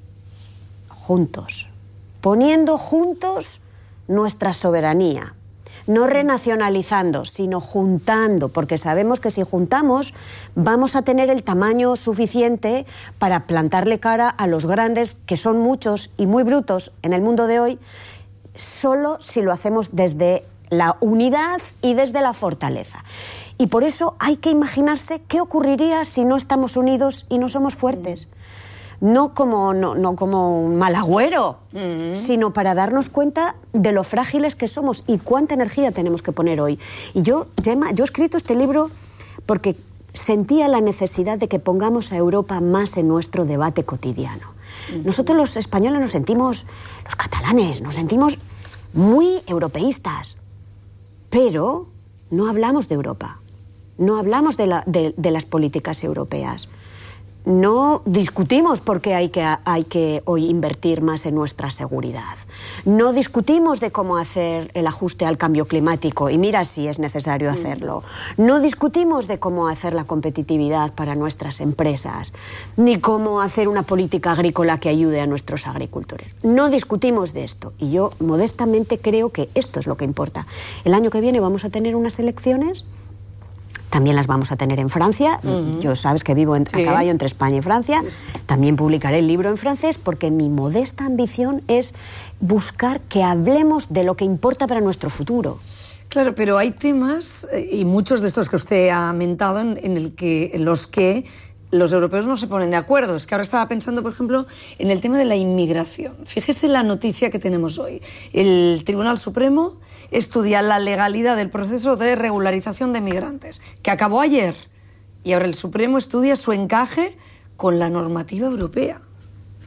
juntos, poniendo juntos nuestra soberanía. No renacionalizando, sino juntando, porque sabemos que si juntamos vamos a tener el tamaño suficiente para plantarle cara a los grandes, que son muchos y muy brutos en el mundo de hoy, solo si lo hacemos desde la unidad y desde la fortaleza. Y por eso hay que imaginarse qué ocurriría si no estamos unidos y no somos fuertes. No como un mal agüero, sino para darnos cuenta de lo frágiles que somos y cuánta energía tenemos que poner hoy. Y yo, Gemma, yo he escrito este libro porque sentía la necesidad de que pongamos a Europa más en nuestro debate cotidiano. Nosotros los españoles nos sentimos, los catalanes, nos sentimos muy europeístas, pero no hablamos de Europa, no hablamos de las políticas europeas. No discutimos por qué hay que hoy invertir más en nuestra seguridad. No discutimos de cómo hacer el ajuste al cambio climático, y mira si es necesario hacerlo. No discutimos de cómo hacer la competitividad para nuestras empresas, ni cómo hacer una política agrícola que ayude a nuestros agricultores. No discutimos de esto, y yo modestamente creo que esto es lo que importa. El año que viene vamos a tener unas elecciones. También las vamos a tener en Francia. Yo sabes que vivo a caballo entre España y Francia. También publicaré el libro en francés porque mi modesta ambición es buscar que hablemos de lo que importa para nuestro futuro. Claro, pero hay temas, y muchos de estos que usted ha mentado, en los que los europeos no se ponen de acuerdo. Es que ahora estaba pensando, por ejemplo, en el tema de la inmigración. Fíjese la noticia que tenemos hoy. El Tribunal Supremo estudia la legalidad del proceso de regularización de migrantes, que acabó ayer, y ahora el Supremo estudia su encaje con la normativa europea.